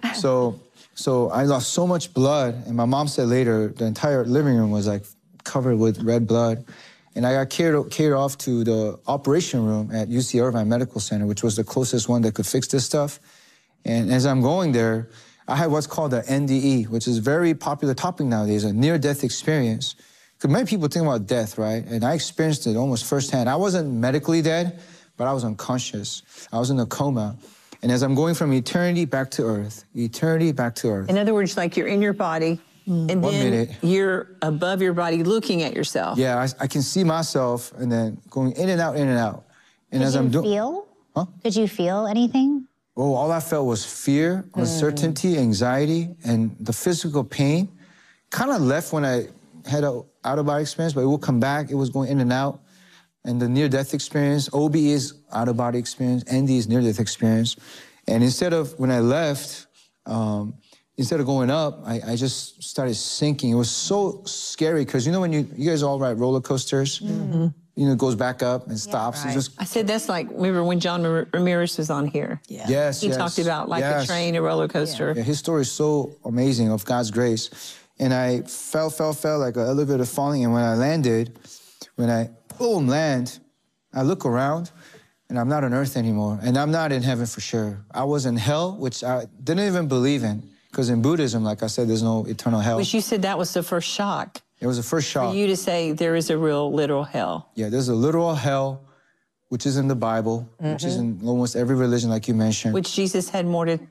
So, so I lost so much blood, and my mom said later the entire living room was like covered with red blood, and I got carried carried off to the operation room at U C Irvine Medical Center, which was the closest one that could fix this stuff. And as I'm going there, I had what's called the N D E, which is a very popular topic nowadays, a near-death experience. Because many people think about death, right? And I experienced it almost firsthand. I wasn't medically dead, but I was unconscious. I was in a coma. And as I'm going from eternity back to earth, eternity back to earth. In other words, like you're in your body, and One then minute. you're above your body looking at yourself. Yeah, I, I can see myself, and then going in and out, in and out. And Did as you I'm doing, feel? Huh? Did you feel anything? oh, all I felt was fear, uncertainty, anxiety, and the physical pain. Kind of left when I had a out-of-body experience, but it will come back. It was going in and out. And the near-death experience, O B is out-of-body experience, N D is near-death experience. And instead of, when I left, um, instead of going up, I, I just started sinking. It was so scary, because you know when you, you guys all ride roller coasters? Mm-hmm. You know, it goes back up and stops. Right. And just, I said that's like, remember when John Ramirez was on here? Yeah. Yes, He yes. talked about like Yes. a train, a roller coaster. Yeah, his story is so amazing of God's grace. And I fell, fell, fell like an elevator falling. And when I landed, when I, boom, land, I look around, and I'm not on earth anymore. And I'm not in heaven for sure. I was in hell, which I didn't even believe in. Because in Buddhism, like I said, there's no eternal hell. Which you said that was the first shock. It was the first shock. For you to say there is a real literal hell. Yeah, there's a literal hell, which is in the Bible, mm-hmm. which is in almost every religion, like you mentioned. Which Jesus had more to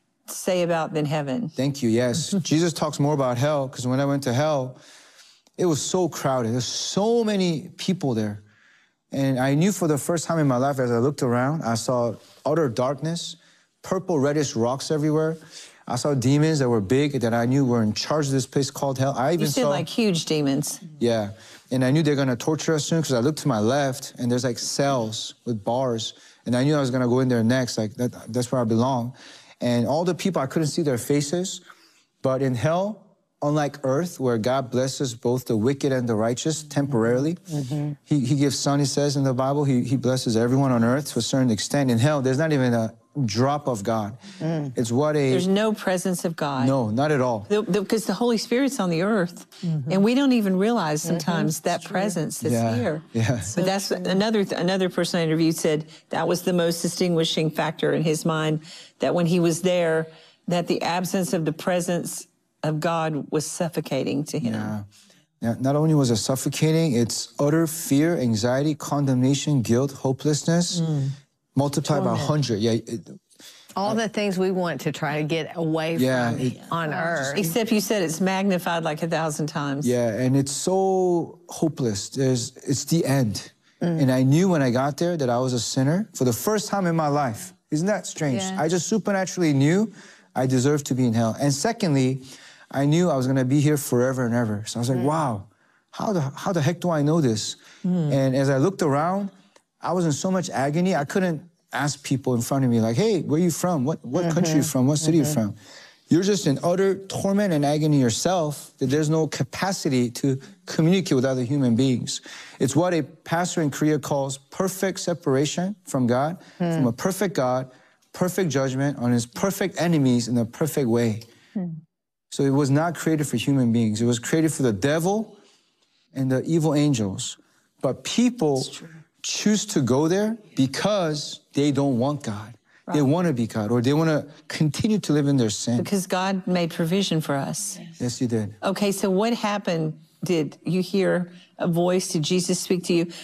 say about than heaven. Thank you, yes. Jesus talks more about hell, because when I went to hell, it was so crowded. There's so many people there. And I knew for the first time in my life, as I looked around, I saw utter darkness, purple, reddish rocks everywhere. I saw demons that were big, that I knew were in charge of this place called hell. I even You said saw, like huge demons. Yeah, and I knew they're gonna torture us soon, because I looked to my left, and there's like cells with bars, and I knew I was gonna go in there next, like that, that's where I belong. And all the people, I couldn't see their faces, but in hell, unlike earth, where God blesses both the wicked and the righteous temporarily, mm-hmm. he, he gives sun, he says in the Bible, he, he blesses everyone on earth to a certain extent. In hell, there's not even a drop of God. Mm. It's what a... There's no presence of God. No, not at all. Because the, the, the Holy Spirit's on the earth, mm-hmm. and we don't even realize sometimes mm-hmm. that presence that's yeah. here. Yeah. But that's another another person I interviewed said that was the most distinguishing factor in his mind, that when he was there, that the absence of the presence of God was suffocating to him. Yeah. Yeah. Not only was it suffocating, it's utter fear, anxiety, condemnation, guilt, hopelessness, mm. multiplied by a hundred. Yeah. It, All the things we want to try to get away yeah, from it, on earth. Except you said it's magnified like a thousand times. Yeah, and it's so hopeless. There's, it's the end. Mm. And I knew when I got there that I was a sinner for the first time in my life. Isn't that strange? Yeah. I just supernaturally knew I deserved to be in hell. And secondly, I knew I was gonna be here forever and ever. So I was like, mm. wow, how the, how the heck do I know this? Mm. And as I looked around, I was in so much agony, I couldn't ask people in front of me like, hey, where are you from? What, what mm-hmm. country are you from? What city mm-hmm. are you from? You're just in utter torment and agony yourself, that there's no capacity to communicate with other human beings. It's what a pastor in Korea calls perfect separation from God, mm. from a perfect God, perfect judgment on his perfect enemies in a perfect way. Mm. So it was not created for human beings. It was created for the devil and the evil angels. But people choose to go there because they don't want God. Right. They want to be God, or they want to continue to live in their sin. Because God made provision for us. Yes, yes, he did. Okay, so what happened? Did you hear a voice? Did Jesus speak to you?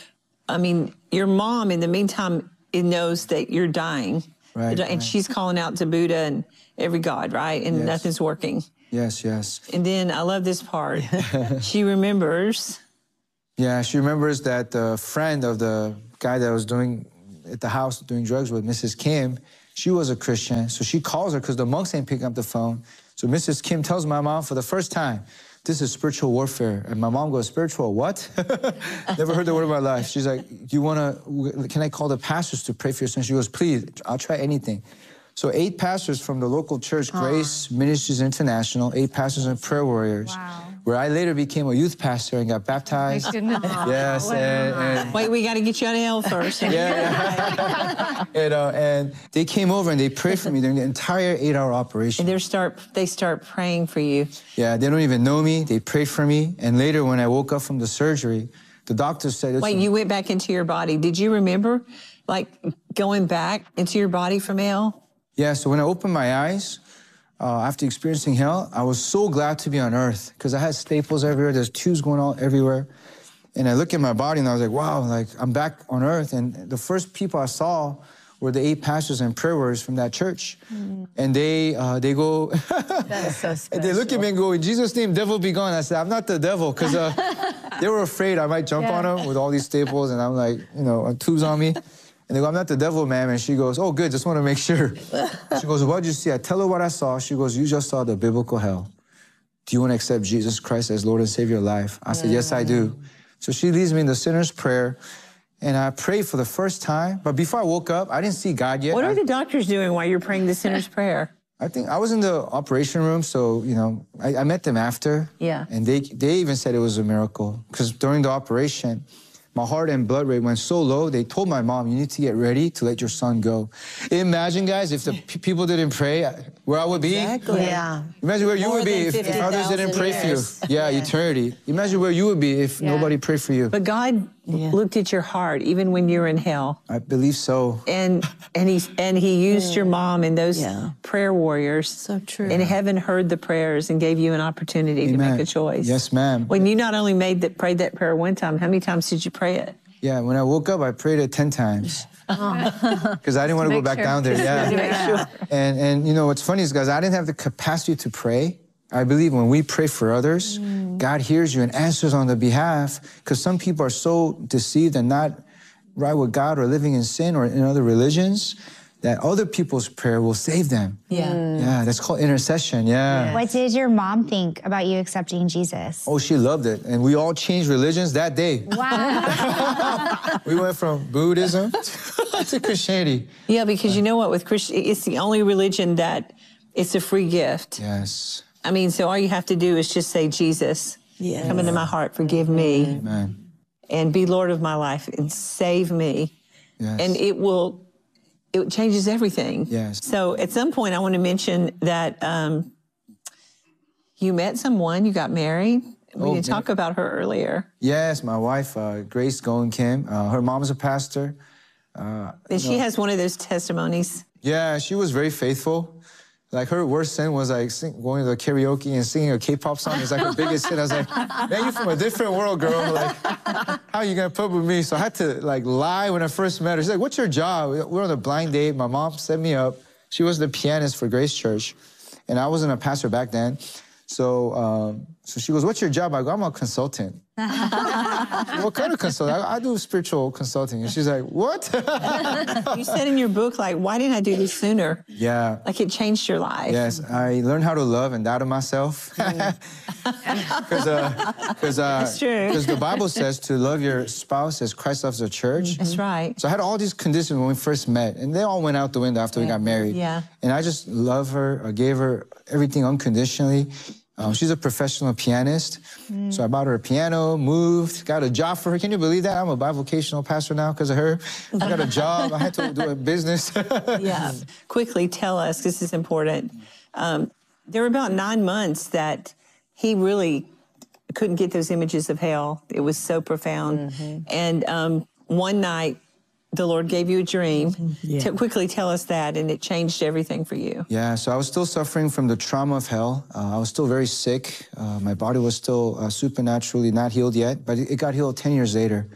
I mean, your mom, in the meantime, it knows that you're dying. Right, And right. she's calling out to Buddha and every god, right? And Yes. nothing's working. Yes, yes. And then I love this part. She remembers. Yeah, she remembers that the friend of the guy that was doing at the house doing drugs with, Missus Kim, she was a Christian. So she calls her because the monks ain't picking up the phone. So Missus Kim tells my mom for the first time, this is spiritual warfare. And my mom goes, spiritual what? Never heard the word in my life. She's like, do you want to, can I call the pastors to pray for your son? She goes, please, I'll try anything. So eight pastors from the local church, Grace Ministries International, eight pastors and prayer warriors, where I later became a youth pastor and got baptized. Yes, and, and Wait, we got to get you out of hell first. yeah, yeah. and, uh, and they came over and they prayed for me during the entire eight-hour operation. And they start, they start praying for you. Yeah, they don't even know me. They prayed for me. And later, when I woke up from the surgery, the doctor said, Wait, you went back into your body. Did you remember, like, going back into your body from hell? Yeah, so when I opened my eyes, uh, after experiencing hell, I was so glad to be on earth because I had staples everywhere. There's tubes going on everywhere. And I look at my body and I was like, wow, like I'm back on earth. And the first people I saw were the eight pastors and prayer warriors from that church. Mm. And they uh, they go, That is so special. and they look at me and go, in Jesus' name, devil be gone. I said, I'm not the devil, because uh, they were afraid I might jump Yeah. on them with all these staples. And I'm like, you know, tubes on me. And they go, I'm not the devil, ma'am. And she goes, oh, good, just want to make sure. She goes, what did you see? I tell her what I saw. She goes, you just saw the biblical hell. Do you want to accept Jesus Christ as Lord and Savior of your life? I said, yes, I do. So she leads me in the sinner's prayer. And I prayed for the first time. But before I woke up, I didn't see God yet. What I, are the doctors doing while you're praying the sinner's prayer? I think I was in the operation room. So, you know, I, I met them after. Yeah. And they, they even said it was a miracle. Because during the operation, my heart and blood rate went so low, they told my mom, you need to get ready to let your son go. Imagine, guys, if the p- people didn't pray, where I would be. Exactly. Yeah. Imagine where you More would be than if, if others didn't pray for you. years. Yeah, eternity. Imagine where you would be if Yeah. nobody prayed for you. But God looked at your heart even when you were in hell. I believe so. And and he and he used your mom and those Yeah. prayer warriors. So true. And heaven heard the prayers and gave you an opportunity to Amen. make a choice. Yes, ma'am. When you not only made that prayed that prayer one time, how many times did you pray it? Yeah, when I woke up, I prayed it ten times. Because I didn't want to go Make back sure. down there. Yeah. To make sure. And, and you know, what's funny is, guys, I didn't have the capacity to pray. I believe when we pray for others, God hears you and answers on the behalf. Because some people are so deceived and not right with God or living in sin or in other religions that other people's prayer will save them. Yeah. Mm. Yeah, that's called intercession. Yeah. What did your mom think about you accepting Jesus? Oh, she loved it. And we all changed religions that day. Wow. We went from Buddhism to Christianity. Yeah, because you know what? With Christian, it's the only religion that it's a free gift. Yes. I mean, so all you have to do is just say, Jesus, Yes. come into my heart, forgive me, Amen. and be Lord of my life and save me. Yes. And it will, it changes everything. Yes. So at some point, I want to mention that um, you met someone, you got married. We Oh, didn't talk about her earlier. Yes, my wife, uh, Grace Goen Kim. Uh, her mom's a pastor. Uh, And you she know, has one of those testimonies. Yeah, she was very faithful. Like her worst sin was like sing, going to the karaoke and singing a K-pop song. It's like her biggest sin. I was like, man, you're from a different world, girl. Like, how are you gonna put up with me? So I had to like lie when I first met her. She's like, what's your job? We're on a blind date. My mom set me up. She was the pianist for Grace Church, and I wasn't a pastor back then. So, um, so she goes, what's your job? I go, I'm a consultant. What kind of consulting? I, I do spiritual consulting. And she's like, what? You said in your book, like, why didn't I do this sooner? Yeah. Like it changed your life. Yes, I learned how to love and die to myself. Because uh, cause, uh, That's true. 'cause the Bible says to love your spouse as Christ loves the church. That's right. So I had all these conditions when we first met, and they all went out the window after we got married. Yeah. And I just love her. I gave her everything unconditionally. Um, she's a professional pianist. So I bought her a piano, moved, got a job for her. Can you believe that? I'm a bivocational pastor now because of her. I got a job. I had to do a business. Yeah. Quickly tell us, this is important. Um, there were about nine months that he really couldn't get those images of hell. It was so profound. And um, one night, the Lord gave you a dream. Yeah. To quickly tell us that, and it changed everything for you. Yeah, so I was still suffering from the trauma of hell. Uh, I was still very sick. Uh, my body was still uh, supernaturally not healed yet, but it, it got healed ten years later.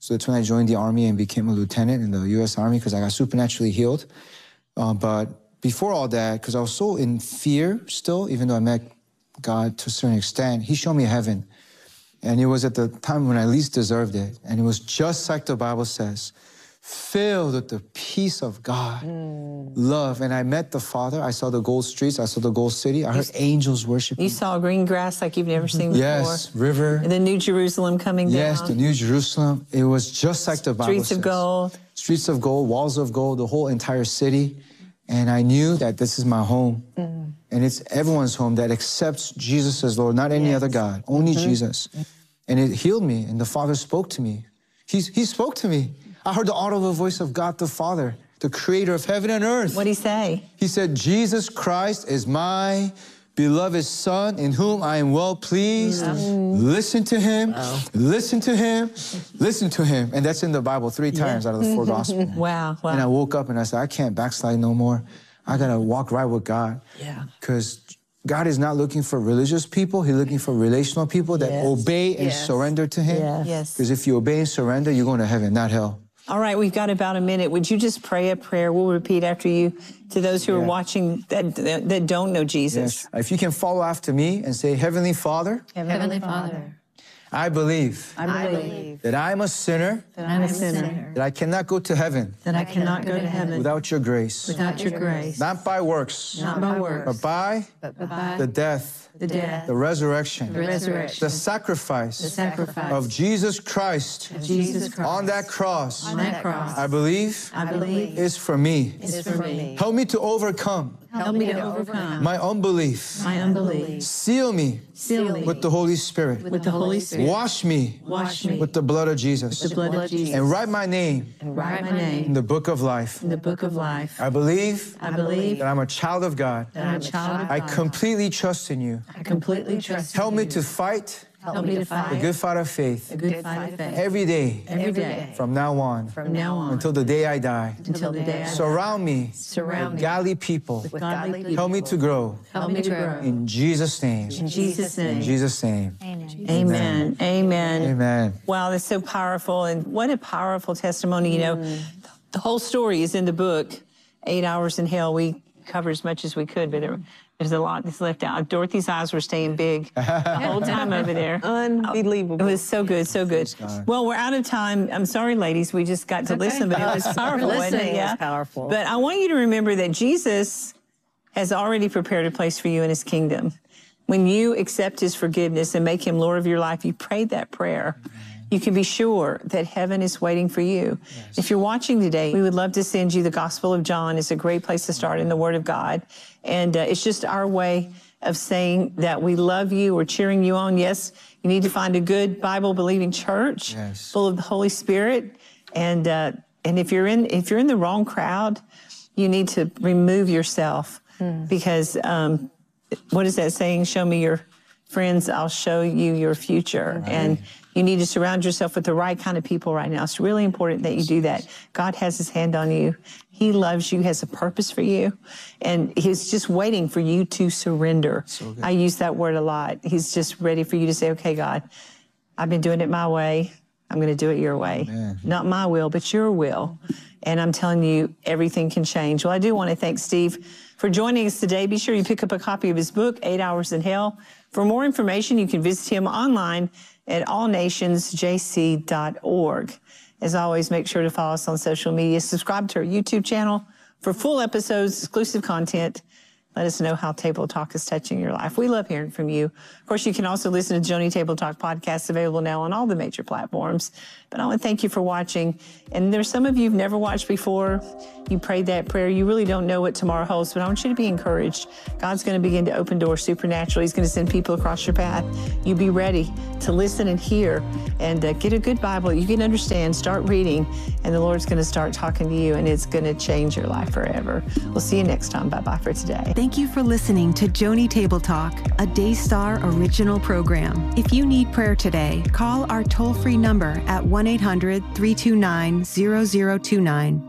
So that's when I joined the Army and became a lieutenant in the U S Army because I got supernaturally healed. Uh, but before all that, because I was so in fear still, even though I met God to a certain extent, he showed me heaven. And it was at the time when I least deserved it. And it was just like the Bible says, filled with the peace of God, mm. love. And I met the Father. I saw the gold streets. I saw the gold city. I heard you, angels worshiping. You saw green grass like you've never seen before. Yes, river. And the New Jerusalem coming down. Yes, the New Jerusalem. It was just like the Bible Streets says. of gold. Streets of gold, walls of gold, the whole entire city. And I knew that this is my home. Mm. And it's everyone's home that accepts Jesus as Lord, not any yes. other God, only mm-hmm. Jesus. And it healed me, and the Father spoke to me. He, he spoke to me. I heard the audible voice of God the Father, the creator of heaven and earth. What'd he say? He said, Jesus Christ is my beloved Son, in whom I am well pleased. Mm. Listen to him, wow. listen to him, listen to him. And that's in the Bible three times yeah. out of the four Gospels. Wow, wow. And I woke up and I said, I can't backslide no more. I gotta walk right with God. Yeah. Because God is not looking for religious people. He's looking for relational people that yes. obey and yes. surrender to him. Yes. Because if you obey and surrender, you're going to heaven, not hell. All right, we've got about a minute. Would you just pray a prayer? We'll repeat after you to those who yeah. are watching that, that that don't know Jesus. Yes. If you can follow after me and say, Heavenly Father. Heavenly Father. I believe, I believe that I am a sinner, that I'm a sinner, that I cannot go to heaven, that I cannot go to heaven without your grace, without your grace, not by works, not by works, but by, but by the death, the death, the resurrection, the resurrection, the sacrifice, the sacrifice of Jesus Christ, of Jesus Christ on that cross. On that cross, I believe, I believe is for me. Is for me. Help me to overcome. Help me to overcome my unbelief. My unbelief. Seal me. Seal me with the Holy Spirit. With the Holy Spirit. Wash me. Wash me with the blood of Jesus. With the blood of Jesus. And write my name. And write my name in the book of life. In the book of life. I believe. I believe that I'm a child of God. That I'm a child of God. I completely trust in you. I completely trust Help in me you. to fight. Help me to fight the good fight of faith. The good fight of faith. Every day. Every day. From now on. From now on. Until the day I die. Until the day I die. Surround me. Surround with me. godly people. With godly people. Help me to grow. Help me to grow. In Jesus' name. In Jesus' name. In Jesus' name. Amen. Amen. Amen. Amen. Wow, that's so powerful. And what a powerful testimony. You know, mm. the whole story is in the book, Eight Hours in Hell. We covered as much as we could, but there, there's a lot that's left out. Dorothy's eyes were staying big the whole time over there. Unbelievable. It was so good, so good. Well, we're out of time. I'm sorry, ladies. We just got to okay. listen, but it was powerful. Listening wasn't it? Yeah. was powerful. But I want you to remember that Jesus has already prepared a place for you in his kingdom. When you accept his forgiveness and make him Lord of your life, you prayed that prayer. You can be sure that heaven is waiting for you. Yes. If you're watching today, we would love to send you the Gospel of John. It's a great place to start in the Word of God. And uh, it's just our way of saying that we love you. We're cheering you on. Yes, you need to find a good Bible-believing church yes. full of the Holy Spirit. And uh, and if you're in if you're in the wrong crowd, you need to remove yourself hmm. because um, what is that saying? Show me your friends, I'll show you your future. Right. And you need to surround yourself with the right kind of people right now. It's really important that you do that. God has his hand on you. He loves you, has a purpose for you. And he's just waiting for you to surrender. So I use that word a lot. He's just ready for you to say, okay, God, I've been doing it my way. I'm going to do it your way. Amen. Not my will, but your will. And I'm telling you, everything can change. Well, I do want to thank Steve for joining us today. Be sure you pick up a copy of his book, Eight Hours in Hell. For more information, you can visit him online at all nations j c dot org. As always, make sure to follow us on social media. Subscribe to our YouTube channel for full episodes, exclusive content. Let us know how Table Talk is touching your life. We love hearing from you. Of course, you can also listen to Joni Table Talk podcast, available now on all the major platforms. But I want to thank you for watching. And there's some of you who've never watched before. You prayed that prayer. You really don't know what tomorrow holds, but I want you to be encouraged. God's going to begin to open doors supernaturally. He's going to send people across your path. You be ready to listen and hear and uh, get a good Bible. You can understand, start reading, and the Lord's going to start talking to you, and it's going to change your life forever. We'll see you next time. Bye-bye for today. Thank you for listening to Joni Table Talk, a Daystar original program. If you need prayer today, call our toll-free number at one eight hundred, three two nine, zero zero two nine.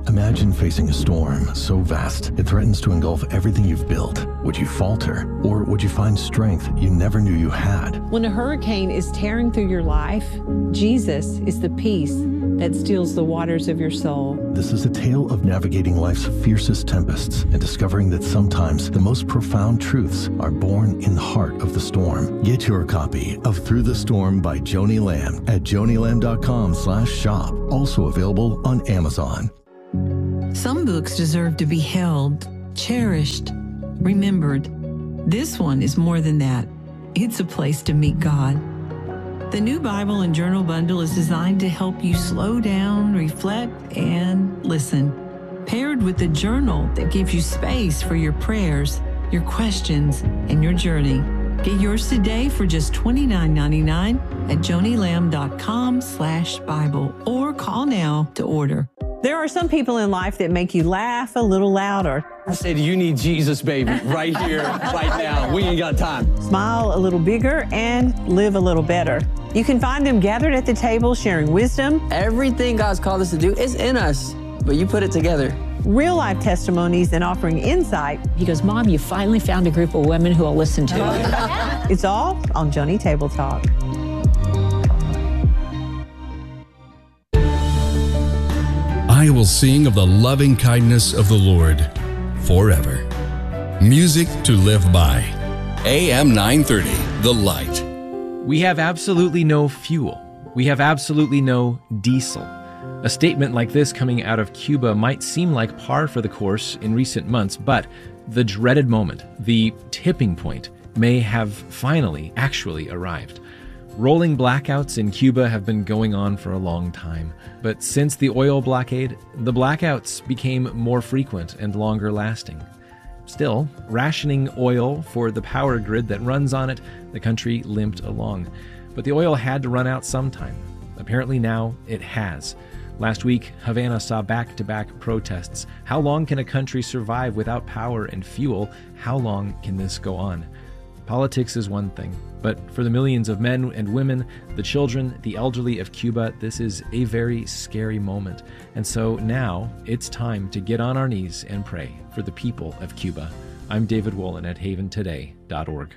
Imagine facing a storm so vast it threatens to engulf everything you've built. Would you falter, or would you find strength you never knew you had? When a hurricane is tearing through your life, Jesus is the peace that stills the waters of your soul. This is a tale of navigating life's fiercest tempests and discovering that sometimes the most profound truths are born in the heart of the storm. Get your copy of Through the Storm by Joni Lamb at joni lamb dot com slash shop. Also available on Amazon. Some books deserve to be held, cherished, remembered. This one is more than that. It's a place to meet God. The New Bible and Journal Bundle is designed to help you slow down, reflect, and listen. Paired with the journal that gives you space for your prayers, your questions, and your journey. Get yours today for just twenty-nine ninety-nine at joni lamb dot com slash Bible or call now to order. There are some people in life that make you laugh a little louder. I said, you need Jesus, baby, right here, right now. We ain't got time. Smile a little bigger and live a little better. You can find them gathered at the table sharing wisdom. Everything God's called us to do is in us, but you put it together. Real life testimonies and offering insight. He goes, Mom, you finally found a group of women who will listen to it. It's all on Joni Table Talk. I will sing of the loving kindness of the Lord forever. Music to live by. A M nine thirty, The Light. We have absolutely no fuel. We have absolutely no diesel. A statement like this coming out of Cuba might seem like par for the course in recent months, but the dreaded moment, the tipping point, may have finally actually arrived. Rolling blackouts in Cuba have been going on for a long time, but since the oil blockade, the blackouts became more frequent and longer lasting. Still, rationing oil for the power grid that runs on it, the country limped along. But the oil had to run out sometime. Apparently now it has. Last week, Havana saw back-to-back protests. How long can a country survive without power and fuel? How long can this go on? Politics is one thing, but for the millions of men and women, the children, the elderly of Cuba, this is a very scary moment. And so now it's time to get on our knees and pray for the people of Cuba. I'm David Wolin at haven today dot org.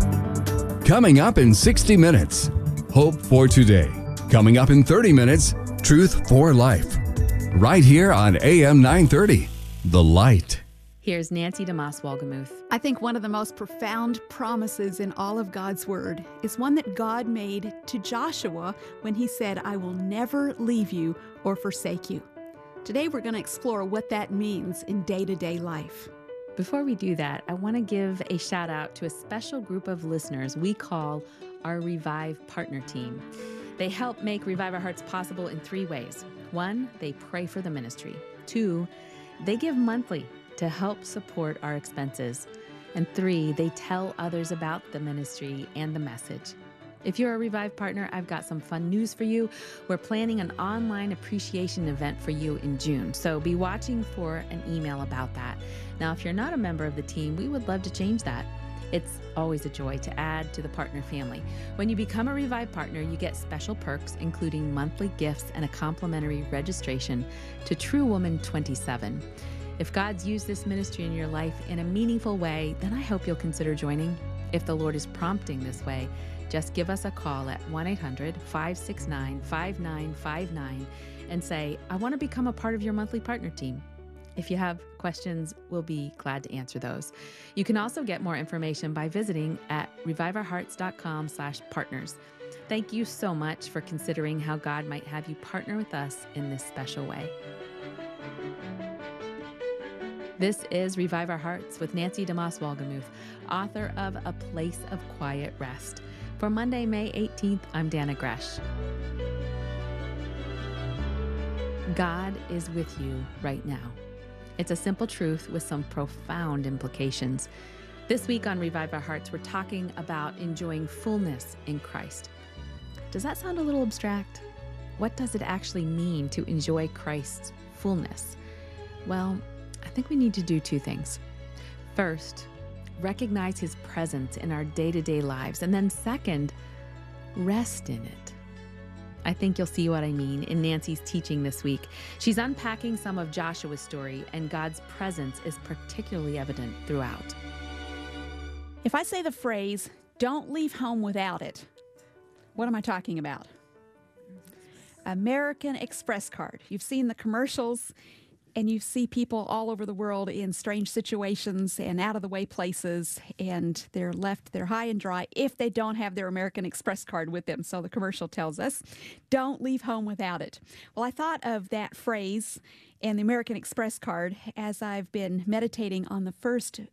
Coming up in sixty minutes, Hope for Today. Coming up in thirty minutes, Truth for Life. Right here on A M nine thirty, The Light. Here's Nancy DeMoss Wolgemuth. I think one of the most profound promises in all of God's Word is one that God made to Joshua when he said, I will never leave you or forsake you. Today we're going to explore what that means in day-to-day life. Before we do that, I want to give a shout out to a special group of listeners we call our Revive Partner Team. They help make Revive Our Hearts possible in three ways. One, they pray for the ministry. Two, they give monthly to help support our expenses. And three, they tell others about the ministry and the message. If you're a Revive partner, I've got some fun news for you. We're planning an online appreciation event for you in June, so be watching for an email about that. Now, if you're not a member of the team, we would love to change that. It's always a joy to add to the partner family. When you become a Revive partner, you get special perks, including monthly gifts and a complimentary registration to True Woman twenty-seven. If God's used this ministry in your life in a meaningful way, then I hope you'll consider joining. If the Lord is prompting this way, just give us a call at one eight hundred, five six nine, five nine five nine and say, I want to become a part of your monthly partner team. If you have questions, we'll be glad to answer those. You can also get more information by visiting at revive our hearts dot com slash partners. Thank you so much for considering how God might have you partner with us in this special way. This is Revive Our Hearts with Nancy DeMoss Wolgemuth, author of A Place of Quiet Rest. For Monday, May eighteenth, I'm Dana Gresh. God is with you right now. It's a simple truth with some profound implications. This week on Revive Our Hearts, we're talking about enjoying fullness in Christ. Does that sound a little abstract? What does it actually mean to enjoy Christ's fullness? Well, I think we need to do two things. First, recognize his presence in our day-to-day lives. And then second, rest in it. I think you'll see what I mean in Nancy's teaching this week. She's unpacking some of Joshua's story, and God's presence is particularly evident throughout. If I say the phrase, don't leave home without it, what am I talking about? American Express card. You've seen the commercials, and you see people all over the world in strange situations and out-of-the-way places, and they're left there high and dry if they don't have their American Express card with them. So the commercial tells us, don't leave home without it. Well, I thought of that phrase and the American Express card as I've been meditating on the first